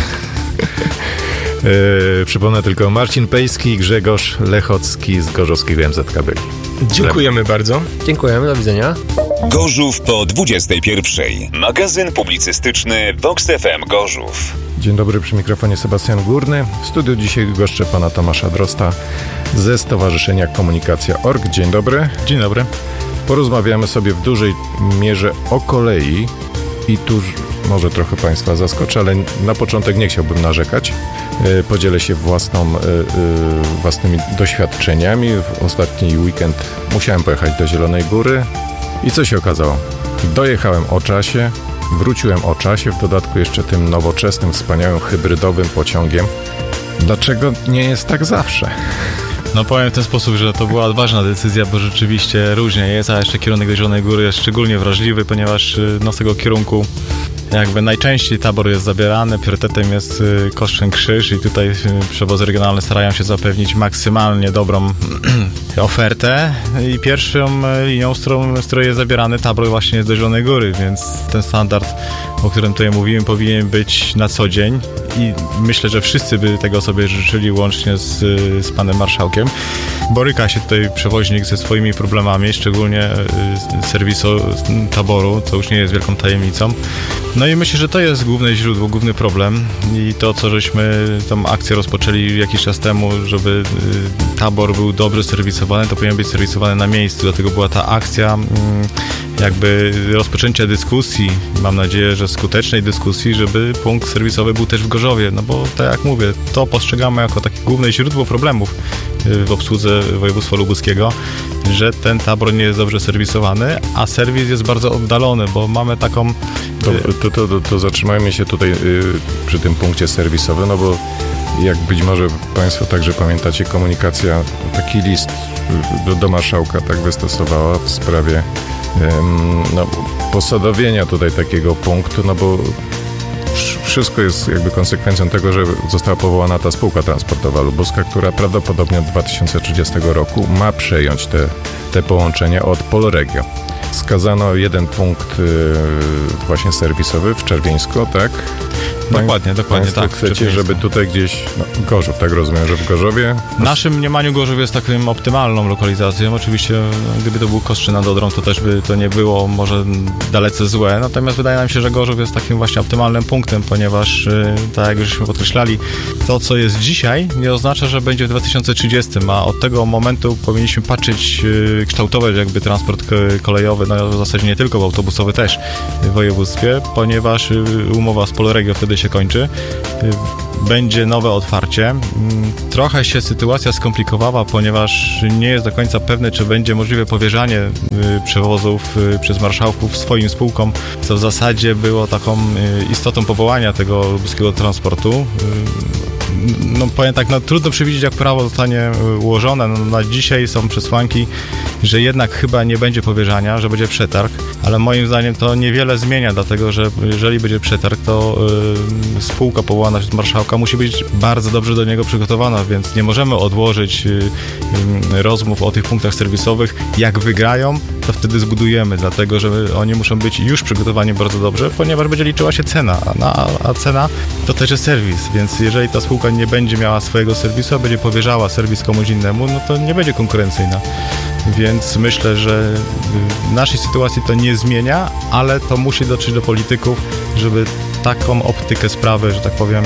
Yy, przypomnę tylko, Marcin Pejski i Grzegorz Lechocki z Gorzowskiego M Z K byli. Dziękujemy bardzo. Dziękujemy, do widzenia. Gorzów po dwudziestej pierwszej. Magazyn publicystyczny Vox F M Gorzów. Dzień dobry, przy mikrofonie Sebastian Górny. W studiu dzisiaj goszczę pana Tomasza Drosta ze Stowarzyszenia Komunikacja kropka org. Dzień dobry. Dzień dobry. Porozmawiamy sobie w dużej mierze o kolei i tu może trochę państwa zaskoczę, ale na początek nie chciałbym narzekać. Podzielę się własną, własnymi doświadczeniami. W ostatni weekend musiałem pojechać do Zielonej Góry i co się okazało? Dojechałem o czasie, wróciłem o czasie, w dodatku jeszcze tym nowoczesnym, wspaniałym, hybrydowym pociągiem. Dlaczego nie jest tak zawsze? No powiem w ten sposób, że to była odważna decyzja, bo rzeczywiście różnie jest, a jeszcze kierunek do Zielonej Góry jest szczególnie wrażliwy, ponieważ no, z tego kierunku jakby najczęściej tabor jest zabierany, priorytetem jest Koszyn-Krzyż i tutaj przewozy regionalne starają się zapewnić maksymalnie dobrą ofertę i pierwszą linią, z którą, z której jest zabierany tabor właśnie jest do Zielonej Góry, więc ten standard, o którym tutaj mówiłem, powinien być na co dzień i myślę, że wszyscy by tego sobie życzyli, łącznie z, z panem marszałkiem. Boryka się tutaj przewoźnik ze swoimi problemami, szczególnie serwisu taboru, co już nie jest wielką tajemnicą. No i myślę, że to jest główne źródło, główny problem i to, co żeśmy tą akcję rozpoczęli jakiś czas temu, żeby tabor był dobrze serwisowany, to powinien być serwisowany na miejscu, dlatego była ta akcja jakby rozpoczęcia dyskusji, mam nadzieję, że skutecznej dyskusji, żeby punkt serwisowy był też w Gorzowie, no bo tak jak mówię, to postrzegamy jako takie główne źródło problemów w obsłudze województwa lubuskiego, że ten tabor nie jest dobrze serwisowany, a serwis jest bardzo oddalony, bo mamy taką... To, to, to, to, to zatrzymajmy się tutaj y, przy tym punkcie serwisowym, no bo jak być może państwo także pamiętacie, komunikacja taki list do, do marszałka tak wystosowała w sprawie y, no, posadowienia tutaj takiego punktu, no bo wszystko jest jakby konsekwencją tego, że została powołana ta spółka transportowa lubuska, która prawdopodobnie od dwa tysiące trzydziestego roku ma przejąć te, te połączenia od Polregio. Skazano jeden punkt y, właśnie serwisowy w Czerwieńsku, tak? Dokładnie, dokładnie, Państwo tak. chcecie, żeby tutaj gdzieś, no, Gorzów, tak rozumiem, że w Gorzowie? W naszym mniemaniu Gorzów jest taką optymalną lokalizacją. Oczywiście, no, gdyby to był Kostrzyna nad Odrą, to też by to nie było może dalece złe. Natomiast wydaje nam się, że Gorzów jest takim właśnie optymalnym punktem, ponieważ, tak jak żeśmy podkreślali, to, co jest dzisiaj, nie oznacza, że będzie w dwa tysiące trzydziestym, a od tego momentu powinniśmy patrzeć, kształtować jakby transport kolejowy, no w zasadzie nie tylko, bo autobusowy też w województwie, ponieważ umowa z Polregio wtedy się kończy. Będzie nowe otwarcie. Trochę się sytuacja skomplikowała, ponieważ nie jest do końca pewne, czy będzie możliwe powierzanie przewozów przez marszałków swoim spółkom, co w zasadzie było taką istotą powołania tego lubuskiego transportu. No powiem tak, no trudno przewidzieć, jak prawo zostanie ułożone. No, na dzisiaj są przesłanki, że jednak chyba nie będzie powierzania, że będzie przetarg, ale moim zdaniem to niewiele zmienia, dlatego że jeżeli będzie przetarg, to yy, spółka powołana przez marszałka musi być bardzo dobrze do niego przygotowana, więc nie możemy odłożyć yy, yy, rozmów o tych punktach serwisowych. Jak wygrają, to wtedy zbudujemy, dlatego że oni muszą być już przygotowani bardzo dobrze, ponieważ będzie liczyła się cena, a, a cena to też jest serwis, więc jeżeli ta spółka nie będzie miała swojego serwisu, a będzie powierzała serwis komuś innemu, no to nie będzie konkurencyjna. Więc myślę, że w naszej sytuacji to nie zmienia, ale to musi dotrzeć do polityków, żeby taką optykę sprawy, że tak powiem,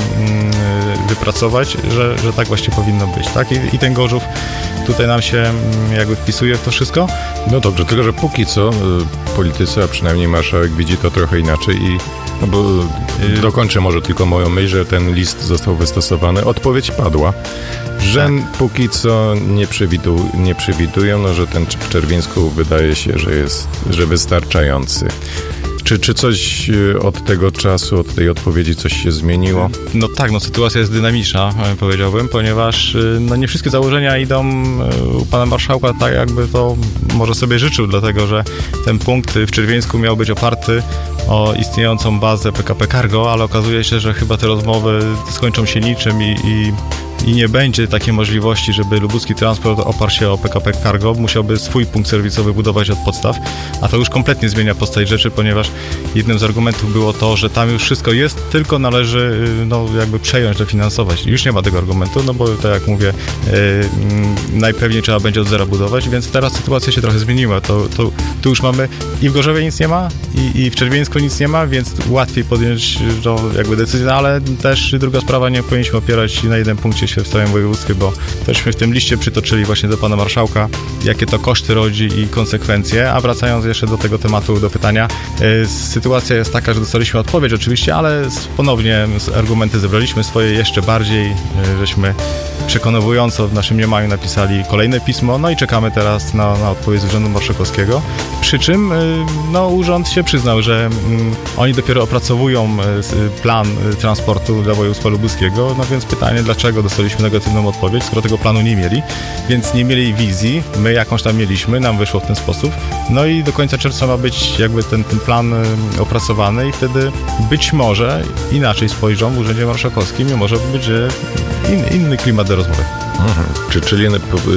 wypracować, że, że tak właśnie powinno być, tak? I, i ten Gorzów tutaj nam się jakby wpisuje w to wszystko. No dobrze, tylko że póki co politycy, a przynajmniej marszałek widzi to trochę inaczej i no bo yy. dokończę może tylko moją myśl, że ten list został wystosowany. Odpowiedź padła, że tak. Póki co nie, przewidu, nie przewidują, no, że ten w Czerwińsku wydaje się, że jest że wystarczający. Czy, czy coś od tego czasu, od tej odpowiedzi coś się zmieniło? No tak, no sytuacja jest dynamiczna, powiedziałbym, ponieważ no nie wszystkie założenia idą u pana marszałka tak, jakby to może sobie życzył, dlatego że ten punkt w Czerwieńsku miał być oparty o istniejącą bazę P K P Cargo, ale okazuje się, że chyba te rozmowy skończą się niczym i, i i nie będzie takiej możliwości, żeby lubuski transport oparł się o P K P Cargo, musiałby swój punkt serwisowy budować od podstaw, a to już kompletnie zmienia postać rzeczy, ponieważ jednym z argumentów było to, że tam już wszystko jest, tylko należy no, jakby przejąć, dofinansować. Już nie ma tego argumentu, no bo tak jak mówię, yy, najpewniej trzeba będzie od zera budować, więc teraz sytuacja się trochę zmieniła. To, to, tu już mamy i w Gorzowie nic nie ma, i, i w Czerwieńsku nic nie ma, więc łatwiej podjąć no, jakby decyzję, ale też druga sprawa, nie powinniśmy opierać na jednym punkcie się w całym województwie, bo teżśmy w tym liście przytoczyli właśnie do pana marszałka, jakie to koszty rodzi i konsekwencje, a wracając jeszcze do tego tematu, do pytania, yy, sytuacja jest taka, że dostaliśmy odpowiedź oczywiście, ale ponownie argumenty zebraliśmy swoje jeszcze bardziej, yy, żeśmy przekonująco w naszym mniemaniu napisali kolejne pismo, no i czekamy teraz na, na odpowiedź z Urzędu Marszałkowskiego, przy czym yy, no, urząd się przyznał, że yy, oni dopiero opracowują yy, plan yy, transportu dla województwa lubuskiego, no więc pytanie, dlaczego dostaliśmy negatywną odpowiedź, skoro tego planu nie mieli, więc nie mieli wizji, my jakąś tam mieliśmy, nam wyszło w ten sposób, no i do końca czerwca ma być jakby ten, ten plan y, opracowany i wtedy być może inaczej spojrzą w Urzędzie Marszałkowskim i może być y, in, inny klimat do rozmowy. Mhm. Czy, czyli y,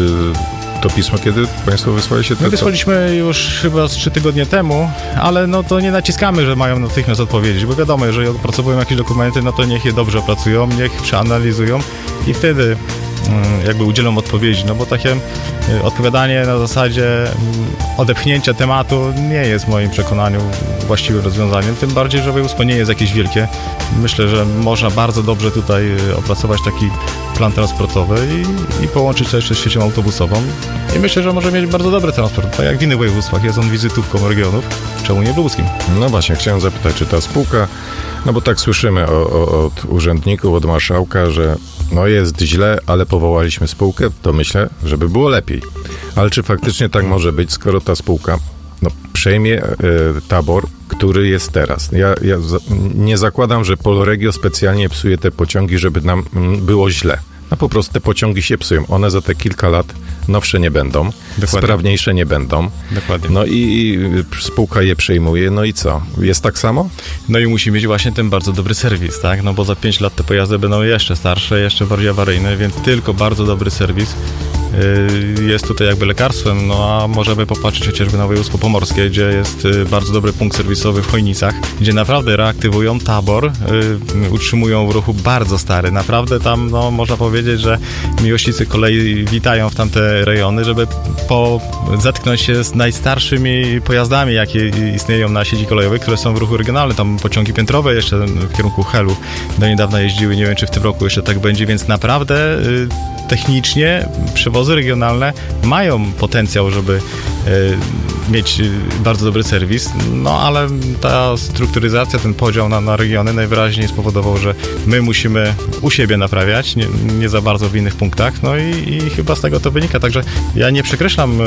to pismo, kiedy państwo wysłaliście? My wysłaliśmy już chyba z trzy tygodnie temu, ale no to nie naciskamy, że mają natychmiast odpowiedzieć, bo wiadomo, jeżeli opracowują jakieś dokumenty, no to niech je dobrze opracują, niech przeanalizują i wtedy jakby udzielą odpowiedzi, no bo takie odpowiadanie na zasadzie odepchnięcia tematu nie jest w moim przekonaniu właściwym rozwiązaniem, tym bardziej, że województwo nie jest jakieś wielkie. Myślę, że można bardzo dobrze tutaj opracować taki plan transportowy i, i połączyć to jeszcze z siecią autobusową i myślę, że może mieć bardzo dobry transport, tak jak w innych województwach, jest on wizytówką regionów, czemu nie w lubuskim. No właśnie, chciałem zapytać, czy ta spółka, no bo tak słyszymy o, o, od urzędników, od marszałka, że no jest źle, ale powołaliśmy spółkę, to myślę, żeby było lepiej. Ale czy faktycznie tak może być, skoro ta spółka no, przejmie e, tabor, który jest teraz? Ja, ja za, nie zakładam, że Polregio specjalnie psuje te pociągi, żeby nam m, było źle. No po prostu te pociągi się psują. One za te kilka lat nowsze nie będą, Dokładnie. sprawniejsze nie będą. Dokładnie. No i, i spółka je przejmuje, no i co? Jest tak samo? No i musi mieć właśnie ten bardzo dobry serwis, tak? No bo za pięć lat te pojazdy będą jeszcze starsze, jeszcze bardziej awaryjne, więc tylko bardzo dobry serwis jest tutaj jakby lekarstwem, no a możemy popatrzeć chociażby na województwo pomorskie, gdzie jest bardzo dobry punkt serwisowy w Chojnicach, gdzie naprawdę reaktywują tabor, utrzymują w ruchu bardzo stary. Naprawdę tam, no, można powiedzieć, że miłośnicy kolei witają w tamte rejony, żeby po, zetknąć się z najstarszymi pojazdami, jakie istnieją na sieci kolejowej, które są w ruchu regionalnym. Tam pociągi piętrowe jeszcze w kierunku Helu do niedawna jeździły, nie wiem, czy w tym roku jeszcze tak będzie, więc naprawdę y, technicznie przewozy regionalne mają potencjał, żeby y, mieć bardzo dobry serwis, no ale ta strukturyzacja, ten podział na, na regiony najwyraźniej spowodował, że my musimy u siebie naprawiać, nie, nie za bardzo w innych punktach, no i, i chyba z tego to wynika, także ja nie przekreślam y,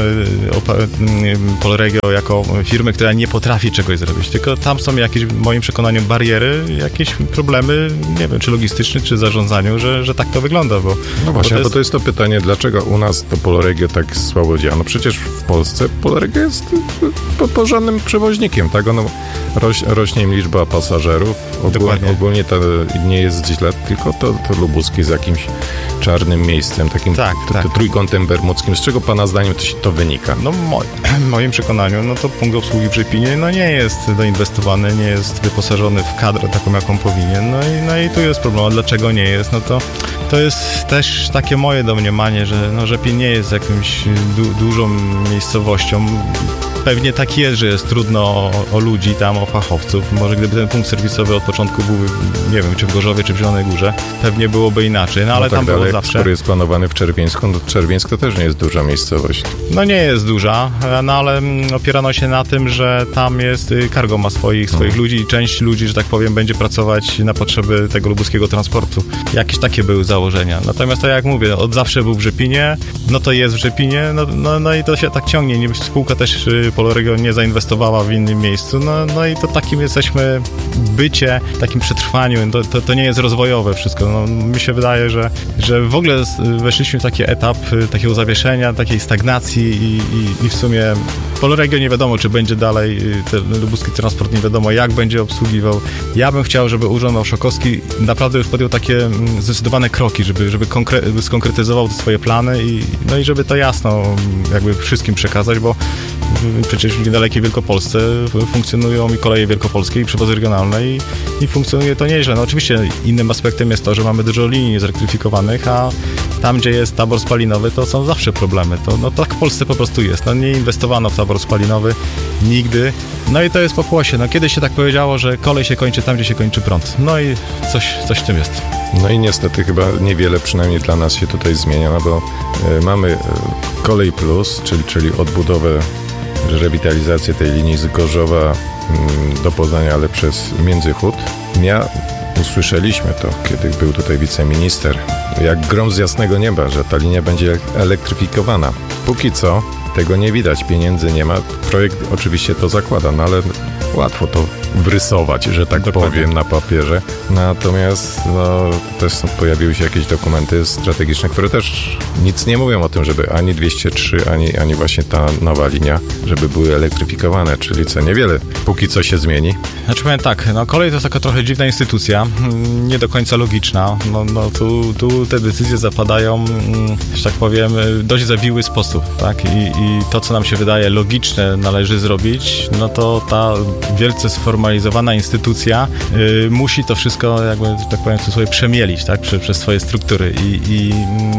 y, Polregio jako firmy, która nie potrafi czegoś zrobić, tylko tam są jakieś, w moim przekonaniu, bariery, jakieś problemy, nie wiem, czy logistyczne, czy zarządzaniu, że, że tak to wygląda, bo... No właśnie, bo to jest... bo to jest to pytanie, dlaczego u nas to Polregio tak słabo działa? No przecież w Polsce Polregio jest po, porządnym przewoźnikiem, tak? Ono roś, rośnie im liczba pasażerów, ogólnie, ogólnie to nie jest źle, tylko to, to Lubuski z jakimś czarnym miejscem, takim tak, to, tak. to trójkątem bermudzkim. Z czego pana zdaniem to, to wynika? No moi, w moim przekonaniu, no to punkt obsługi w Rzepinie no nie jest doinwestowany, nie jest wyposażony w kadrę taką, jaką powinien, no i, no i tu jest problem. A dlaczego nie jest? No to to jest też takie moje domniemanie, że no Rzepin nie jest jakimś du- dużą miejscowością. Pewnie tak jest, że jest trudno o, o ludzi tam, o fachowców. Może gdyby ten punkt serwisowy od początku był, nie wiem, czy w Gorzowie, czy w Zielonej Górze, pewnie byłoby inaczej, no ale no tak, tam było ale zawsze. Skoro jest planowany w Czerwieńsku, no Czerwieńsk to też nie jest duża miejscowość. No nie jest duża, no ale opierano się na tym, że tam jest, Cargo ma swoich, swoich hmm. ludzi i część ludzi, że tak powiem, będzie pracować na potrzeby tego lubuskiego transportu. Jakieś takie były założenia. Natomiast to jak mówię, od zawsze był w Rzepinie, no to jest w Rzepinie, no, no, no i to się tak ciągnie. Nie, spółka też Polregio nie zainwestowała w innym miejscu, no, no i to takim jesteśmy bycie, takim przetrwaniu, to, to, to nie jest rozwojowe wszystko. No, mi się wydaje, że, że w ogóle weszliśmy w taki etap takiego zawieszenia, takiej stagnacji i, i, i w sumie Polregio nie wiadomo, czy będzie dalej, ten lubuski transport nie wiadomo, jak będzie obsługiwał. Ja bym chciał, żeby Urząd Marszałkowski naprawdę już podjął takie zdecydowane kroki, żeby, żeby konkre- skonkretyzował te swoje plany i, no i żeby to jasno jakby wszystkim przekazać, bo przecież w niedalekiej Wielkopolsce funkcjonują i koleje wielkopolskie i przewozy regionalne i, i funkcjonuje to nieźle. No oczywiście innym aspektem jest to, że mamy dużo linii zelektryfikowanych, a tam, gdzie jest tabor spalinowy, to są zawsze problemy. To, no tak w Polsce po prostu jest. No nie inwestowano w tabor spalinowy nigdy. No i to jest pokłosie. No kiedyś się tak powiedziało, że kolej się kończy tam, gdzie się kończy prąd. No i coś, coś w tym jest. No i niestety chyba niewiele przynajmniej dla nas się tutaj zmienia, no bo y, mamy y, Kolej Plus, czyli, czyli odbudowę, rewitalizację tej linii z Gorzowa y, do Poznania, ale przez Międzychód. Ja usłyszeliśmy to, kiedy był tutaj wiceminister, jak grom z jasnego nieba, że ta linia będzie elektryfikowana. Póki co tego nie widać, pieniędzy nie ma. Projekt oczywiście to zakłada, no ale łatwo to wrysować, że tak Dokładnie. powiem, na papierze. Natomiast no, też pojawiły się jakieś dokumenty strategiczne, które też nic nie mówią o tym, żeby ani dwieście trzy, ani, ani właśnie ta nowa linia, żeby były elektryfikowane, czyli co niewiele póki co się zmieni. Znaczy powiem tak, no kolej to jest taka trochę dziwna instytucja, nie do końca logiczna. No, no tu, tu te decyzje zapadają, że tak powiem, w dość zawiły sposób, tak? I, i to, co nam się wydaje logiczne należy zrobić, no to ta wielce sformalizowana instytucja y, musi to wszystko, jakby, że tak powiem, sobie przemielić, tak? Prze, przez swoje struktury. I, i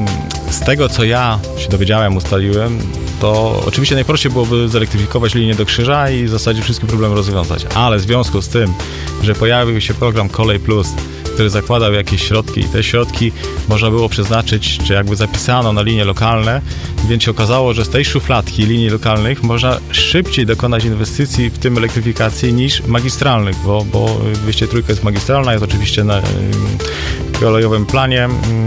z tego, co ja się dowiedziałem, ustaliłem, to oczywiście najprościej byłoby zelektryfikować linię do Krzyża i w zasadzie wszystkie problemy rozwiązać. Ale w związku z tym, że pojawił się program Kolej Plus, który zakładał jakieś środki i te środki można było przeznaczyć, czy jakby zapisano na linie lokalne, więc się okazało, że z tej szufladki linii lokalnych można szybciej dokonać inwestycji, w tym elektryfikacji, niż magistralnych, bo, bo dwieście trzy jest magistralna, jest oczywiście na y, kolejowym planie,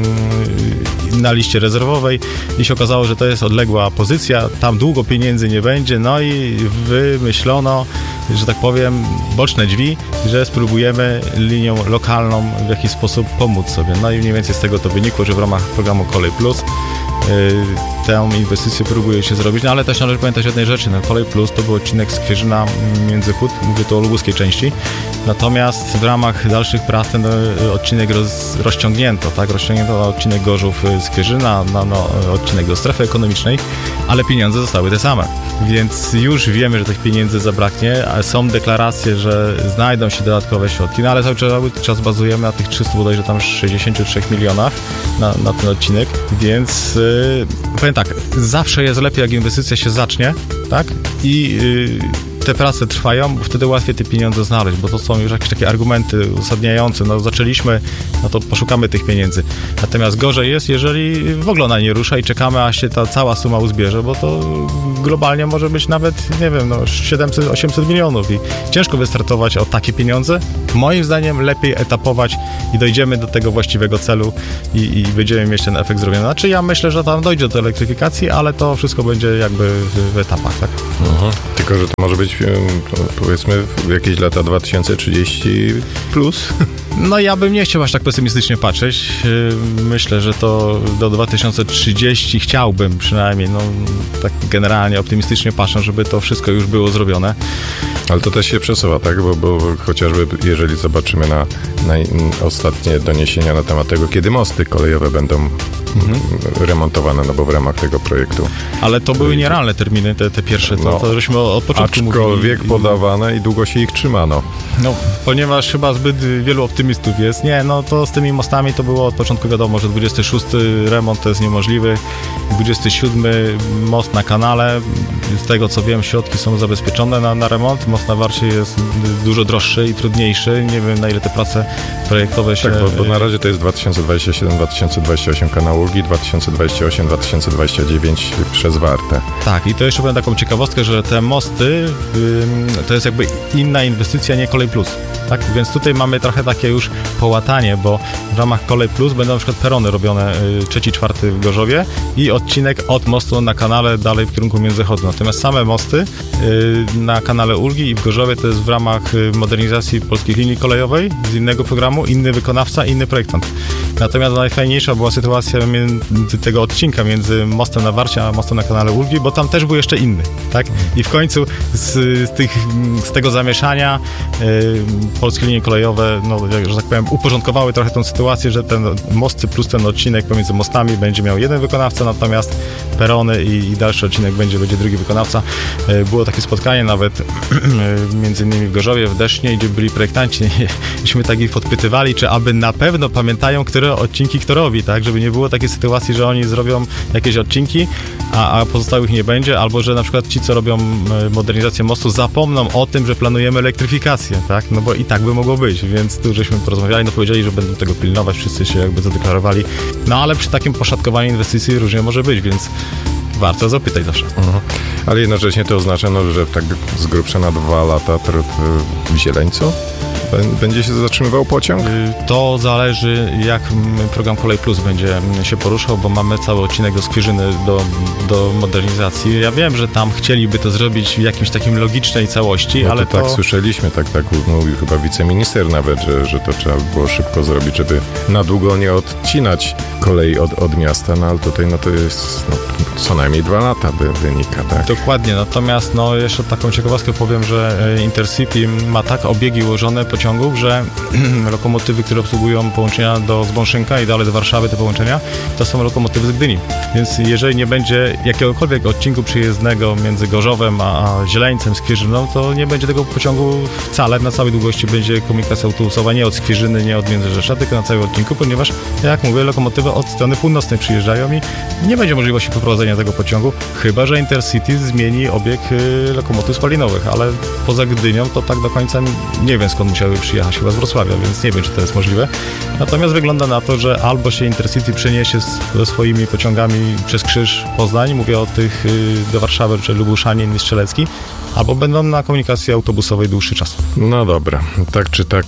y, na liście rezerwowej i się okazało, że to jest odległa pozycja, tam długo pieniędzy nie będzie, no i wymyślono, że tak powiem, boczne drzwi, że spróbujemy linią lokalną w jakiś sposób pomóc sobie. No i mniej więcej z tego to wynikło, że w ramach programu Kolej Plus tę inwestycję próbuje się zrobić, no ale też należy pamiętać o jednej rzeczy, no Kolej Plus to był odcinek Skwierzyna Międzychód, mówię tu o lubuskiej części, natomiast w ramach dalszych prac ten odcinek roz, rozciągnięto, tak, rozciągnięto na odcinek Gorzów-Skwierzyna, na, na odcinek do strefy ekonomicznej, ale pieniądze zostały te same, więc już wiemy, że tych pieniędzy zabraknie, a są deklaracje, że znajdą się dodatkowe środki, no ale cały czas, cały czas bazujemy na tych trzystu bodajże tam sześćdziesięciu trzech milionach na, na ten odcinek, więc yy, powiem tak, zawsze jest lepiej, jak inwestycja się zacznie, tak, i yy, te prace trwają, bo wtedy łatwiej te pieniądze znaleźć, bo to są już jakieś takie argumenty uzasadniające, no zaczęliśmy, no to poszukamy tych pieniędzy. Natomiast gorzej jest, jeżeli w ogóle ona nie rusza i czekamy, aż się ta cała suma uzbierze, bo to globalnie może być nawet, nie wiem, no siedemset osiemset milionów i ciężko wystartować o takie pieniądze. Moim zdaniem lepiej etapować i dojdziemy do tego właściwego celu i, i będziemy mieć ten efekt zrobiony. Znaczy ja myślę, że tam dojdzie do elektryfikacji, ale to wszystko będzie jakby w, w etapach, tak? Mhm. Tylko, że to może być powiedzmy jakieś lata dwa tysiące trzydzieści plus. No ja bym nie chciał aż tak pesymistycznie patrzeć. Myślę, że to do dwa tysiące trzydziestego chciałbym przynajmniej, no tak generalnie optymistycznie patrzę, żeby to wszystko już było zrobione. Ale to też się przesuwa, tak? Bo, bo chociażby jeżeli zobaczymy na, na ostatnie doniesienia na temat tego, kiedy mosty kolejowe będą mhm. remontowane, no bo w ramach tego projektu. Ale to były nierealne terminy, te, te pierwsze, to, no, to żeśmy od początku mówili. Aczkolwiek podawane i długo się ich trzymano. No, ponieważ chyba zbyt wielu optymistów jest. Nie, no to z tymi mostami to było od początku wiadomo, że dwudziesty szósty remont to jest niemożliwy. dwudziesty siódmy most na kanale. Z tego co wiem, środki są zabezpieczone na, na remont. Most na Warcie jest dużo droższy i trudniejszy. Nie wiem, na ile te prace projektowe się... Tak, bo, bo na razie to jest dwa tysiące dwudziesty siódmy dwa tysiące dwudziesty ósmy kanał Ulgi, dwa tysiące dwudziesty ósmy dwa tysiące dwudziesty dziewiąty przez Wartę. Tak, i to jeszcze powiem taką ciekawostkę, że te mosty yy, to jest jakby inna inwestycja, nie Kolej Plus. Tak? Więc tutaj mamy trochę takie już połatanie, bo w ramach Kolej Plus będą na przykład perony robione yy, trzeci, czwarty w Gorzowie i odcinek od mostu na kanale dalej w kierunku Międzychodu. Natomiast same mosty yy, na kanale Ulgi i w Gorzowie to jest w ramach yy, modernizacji polskich linii kolejowej z innego programu, inny wykonawca, inny projektant. Natomiast najfajniejsza była sytuacja między tego odcinka, między mostem na Warcie a mostem na kanale Ulgi, bo tam też był jeszcze inny, tak? I w końcu z, z, tych, z tego zamieszania yy, polskie linie kolejowe, no, że tak powiem, uporządkowały trochę tą sytuację, że ten mosty plus ten odcinek pomiędzy mostami będzie miał jeden wykonawca, natomiast perony i, i dalszy odcinek będzie, będzie drugi wykonawca. Yy, było takie spotkanie nawet yy, między innymi w Gorzowie, w Desznie, gdzie byli projektanci. Myśmy tak ich podpytywali, czy aby na pewno pamiętają, które odcinki kto robi, tak? Żeby nie było takiej sytuacji, że oni zrobią jakieś odcinki, a, a pozostałych nie będzie, albo że na przykład ci, co robią modernizację mostu, zapomną o tym, że planujemy elektryfikację, tak? No bo i tak by mogło być, więc tu żeśmy porozmawiali, no powiedzieli, że będą tego pilnować, wszyscy się jakby zadeklarowali, no ale przy takim poszatkowaniu inwestycji różnie może być, więc warto zapytać zawsze. Mhm. Ale jednocześnie to oznacza, no, że tak z grubsza na dwa lata w Zieleńcu będzie się zatrzymywał pociąg? To zależy, jak program Kolej Plus będzie się poruszał, bo mamy cały odcinek do Skwierzyny, do, do modernizacji. Ja wiem, że tam chcieliby to zrobić w jakimś takim logicznej całości, no to ale tak to... słyszeliśmy, tak, tak mówił chyba wiceminister nawet, że, że to trzeba było szybko zrobić, żeby na długo nie odcinać kolei od, od miasta, no ale tutaj no to jest no, co najmniej dwa lata by wynika, tak? Dokładnie, natomiast no jeszcze taką ciekawostkę powiem, że Intercity ma tak obiegi ułożone pociągów, że lokomotywy, które obsługują połączenia do Zbąszynka i dalej do Warszawy, te połączenia, to są lokomotywy z Gdyni. Więc jeżeli nie będzie jakiegokolwiek odcinku przyjezdnego między Gorzowem a, a Zieleńcem, Skwierzyną, to nie będzie tego pociągu wcale. Na całej długości będzie komunikacja autobusowa nie od Skwierzyny, nie od Międzyrzesza, tylko na całym odcinku, ponieważ, jak mówię, lokomotywy od strony północnej przyjeżdżają i nie będzie możliwości poprowadzenia tego pociągu, chyba że Intercity zmieni obieg y, lokomotyw spalinowych, ale poza Gdynią to tak do końca nie wiem, skąd musiały przyjechać, chyba z Wrocławia, więc nie wiem, czy to jest możliwe. Natomiast wygląda na to, że albo się Intercity przeniesie ze swoimi pociągami przez Krzyż Poznań, mówię o tych y, do Warszawy, czy Lubuszanin, Strzelecki, albo będą na komunikacji autobusowej dłuższy czas. No dobra, tak czy tak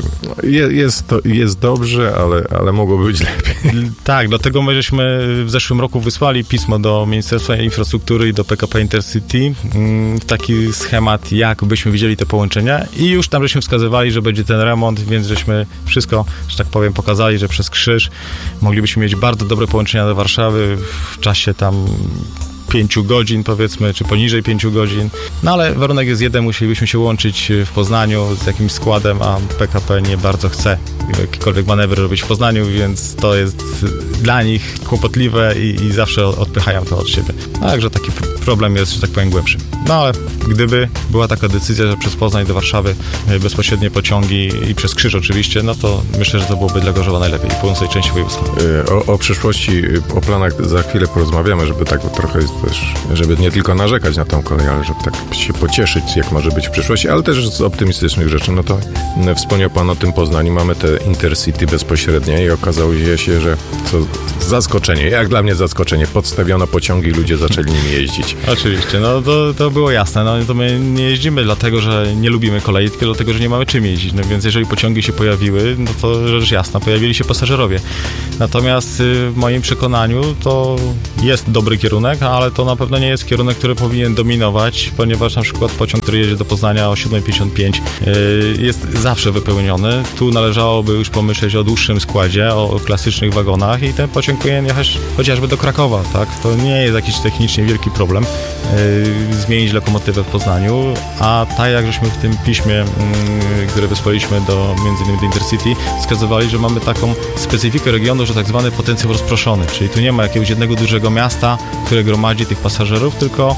je, jest, to, jest dobrze, ale, ale mogłoby być lepiej. Tak, dlatego my żeśmy w zeszłym roku wysłali pismo do Ministerstwa Infrastruktury i do P K P Intercity, taki schemat, jak byśmy widzieli te połączenia i już tam żeśmy wskazywali wskazywali, że będzie ten remont, więc żeśmy wszystko, że tak powiem, pokazali, że przez krzyż moglibyśmy mieć bardzo dobre połączenia do Warszawy w czasie tam pięciu godzin, powiedzmy, czy poniżej pięciu godzin. No ale warunek jest jeden, musielibyśmy się łączyć w Poznaniu z jakimś składem, a P K P nie bardzo chce jakikolwiek manewr robić w Poznaniu, więc to jest dla nich kłopotliwe i, i zawsze odpychają to od siebie. Także taki problem jest, że tak powiem, głębszy. No ale gdyby była taka decyzja, że przez Poznań do Warszawy bezpośrednie pociągi i przez Krzyż oczywiście, no to myślę, że to byłoby dla Gorzowa najlepiej i północnej części województwa. O, o przyszłości, o planach za chwilę porozmawiamy, żeby tak trochę też, żeby nie tylko narzekać na tą kolej, ale żeby tak się pocieszyć, jak może być w przyszłości, ale też z optymistycznych rzeczy. No to wspomniał Pan o tym Poznaniu, mamy te Intercity bezpośrednie i okazało się, że to zaskoczenie, jak dla mnie zaskoczenie, podstawiono pociągi i ludzie zaczęli nimi jeździć. Oczywiście, no to, to było jasne, no to my nie jeździmy dlatego, że nie lubimy kolei, tylko dlatego, że nie mamy czym jeździć, no więc jeżeli pociągi się pojawiły, no to rzecz jasna, pojawili się pasażerowie. Natomiast w moim przekonaniu to jest dobry kierunek, ale to na pewno nie jest kierunek, który powinien dominować, ponieważ na przykład pociąg, który jedzie do Poznania o siódma pięćdziesiąt pięć jest zawsze wypełniony. Tu należałoby już pomyśleć o dłuższym składzie, o klasycznych wagonach i ten pociąg powinien jechać chociażby do Krakowa, tak? To nie jest jakiś technicznie wielki problem zmienić lokomotywę w Poznaniu, a tak jak żeśmy w tym piśmie, które wysłaliśmy do między innymi do Intercity, wskazywali, że mamy taką specyfikę regionu, że tak zwany potencjał rozproszony, czyli tu nie ma jakiegoś jednego dużego miasta, które gromadzi tych pasażerów, tylko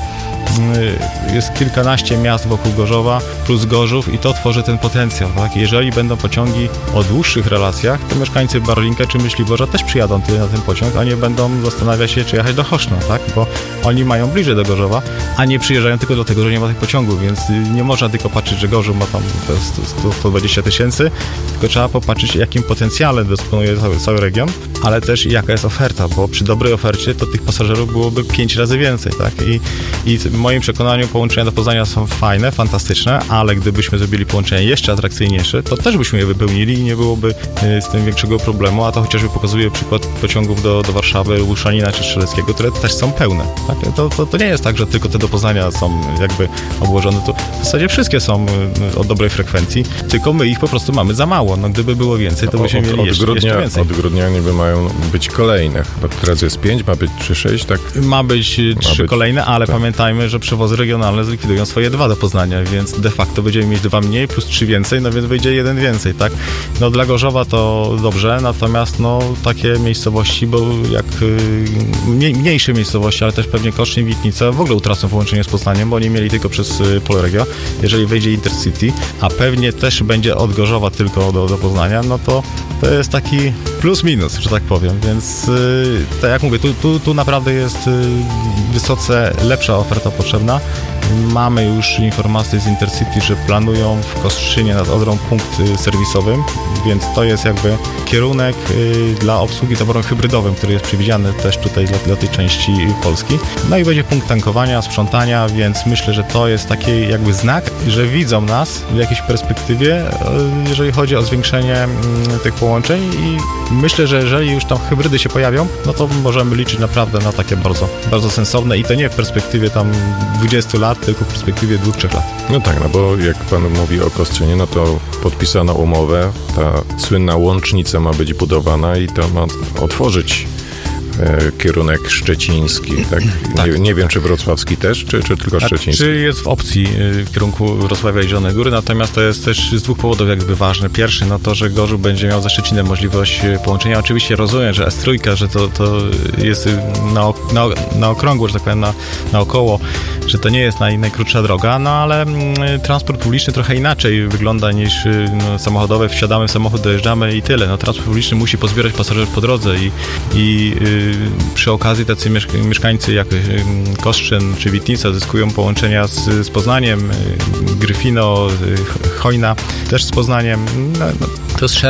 jest kilkanaście miast wokół Gorzowa plus Gorzów i to tworzy ten potencjał, tak? Jeżeli będą pociągi o dłuższych relacjach, to mieszkańcy Barlinka czy Myśliborza też przyjadą tutaj na ten pociąg, a nie będą zastanawiać się, czy jechać do Choszna, tak? Bo oni mają bliżej do Gorzowa, a nie przyjeżdżają tylko dlatego, że nie ma tych pociągów, więc nie można tylko patrzeć, że Gorzów ma tam sto, sto dwadzieścia tysięcy, tylko trzeba popatrzeć, jakim potencjale dysponuje cały, cały region, ale też jaka jest oferta, bo przy dobrej ofercie to tych pasażerów byłoby pięć razy więcej, tak? I, i w moim przekonaniu połączenia do Poznania są fajne, fantastyczne, ale gdybyśmy zrobili połączenia jeszcze atrakcyjniejsze, to też byśmy je wypełnili i nie byłoby z tym większego problemu, a to chociażby pokazuje przykład pociągów do, do Warszawy, Łuszanina czy Strzeleckiego, które też są pełne. Tak? To, to, to nie jest tak, że tylko te do Poznania są jakby obłożone, to w zasadzie wszystkie są o dobrej frekwencji, tylko my ich po prostu mamy za mało. No, gdyby było więcej, to byśmy mieli od jeszcze, grudnia, jeszcze więcej. Od grudnia niby mają być kolejne. Teraz jest pięć, ma być trzy, sześć, tak? Ma być trzy być, kolejne, ale tak. Pamiętajmy, że przewozy regionalne zlikwidują swoje dwa do Poznania, więc de facto będziemy mieć dwa mniej plus trzy więcej, no więc wyjdzie jeden więcej, tak? No dla Gorzowa to dobrze, natomiast no takie miejscowości, bo jak mniej, mniejsze miejscowości, ale też pewnie Koszyn, Witnica w ogóle utracą połączenie z Poznaniem, bo oni mieli tylko przez Polregio. Jeżeli wejdzie Intercity, a pewnie też będzie od Gorzowa tylko do, do Poznania, no to to jest taki plus minus, że tak powiem, więc tak jak mówię, tu, tu, tu naprawdę jest wysoce lepsza oferta potrzebna. Mamy już informacje z Intercity, że planują w Kostrzynie nad Odrą punkt serwisowym, więc to jest jakby kierunek dla obsługi taborem hybrydowym, który jest przewidziany też tutaj dla, dla tej części Polski. No i będzie punkt tankowania, sprzątania, więc myślę, że to jest taki jakby znak, że widzą nas w jakiejś perspektywie, jeżeli chodzi o zwiększenie tych połączeń i myślę, że jeżeli już tam hybrydy się pojawią, no to możemy liczyć naprawdę na takie bardzo, bardzo sensowne i to nie w perspektywie tam dwudziestu lat, tylko w perspektywie dwóch, trzech lat. No tak, no bo jak pan mówi o Kostrzynie, no to podpisano umowę, ta słynna łącznica ma być budowana i to ma otworzyć e, kierunek szczeciński, tak? tak. Nie, nie wiem, czy wrocławski też, czy, czy tylko szczeciński? Czy jest w opcji w kierunku Wrocławia i Zielonej Góry, natomiast to jest też z dwóch powodów jakby ważne. Pierwszy, no to, że Gorzów będzie miał ze Szczecinem możliwość połączenia. Oczywiście rozumiem, że S trzy, że to, to jest na, na, na okrągło, że tak powiem, na, naokoło, że to nie jest naj, najkrótsza droga, no ale mm, transport publiczny trochę inaczej wygląda niż no, samochodowe. Wsiadamy w samochód, dojeżdżamy i tyle. No, transport publiczny musi pozbierać pasażerów po drodze i, i y, przy okazji tacy mieszk- mieszkańcy jak y, Koszczyn czy Witnica zyskują połączenia z, z Poznaniem, y, Gryfino, y, Chojna też z Poznaniem. No, no, to jest szereg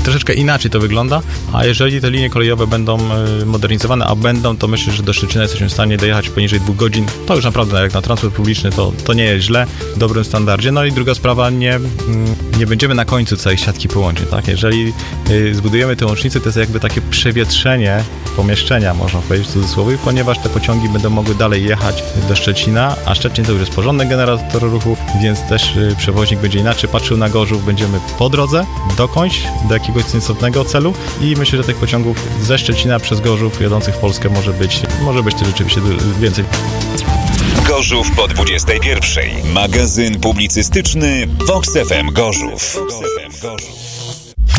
troszeczkę inaczej to wygląda, a jeżeli te linie kolejowe będą modernizowane, a będą, to myślę, że do Szczecina jesteśmy w stanie dojechać poniżej dwóch godzin. To już naprawdę jak na transport publiczny to, to nie jest źle, w dobrym standardzie. No i druga sprawa, nie, nie będziemy na końcu całej siatki połączeń, tak? Jeżeli zbudujemy te łącznice, to jest jakby takie przewietrzenie pomieszczenia, można powiedzieć w cudzysłowie, ponieważ te pociągi będą mogły dalej jechać do Szczecina, a Szczecin to już jest porządny generator ruchu, więc też przewoźnik będzie inaczej patrzył na Gorzów, będziemy po drodze dokądś, do jakiegoś sensownego celu i myślę, że tych pociągów ze Szczecina przez Gorzów jadących w Polskę może być, może być to rzeczywiście więcej. Gorzów po dwudziestej pierwszej. Magazyn publicystyczny Vox F M Gorzów.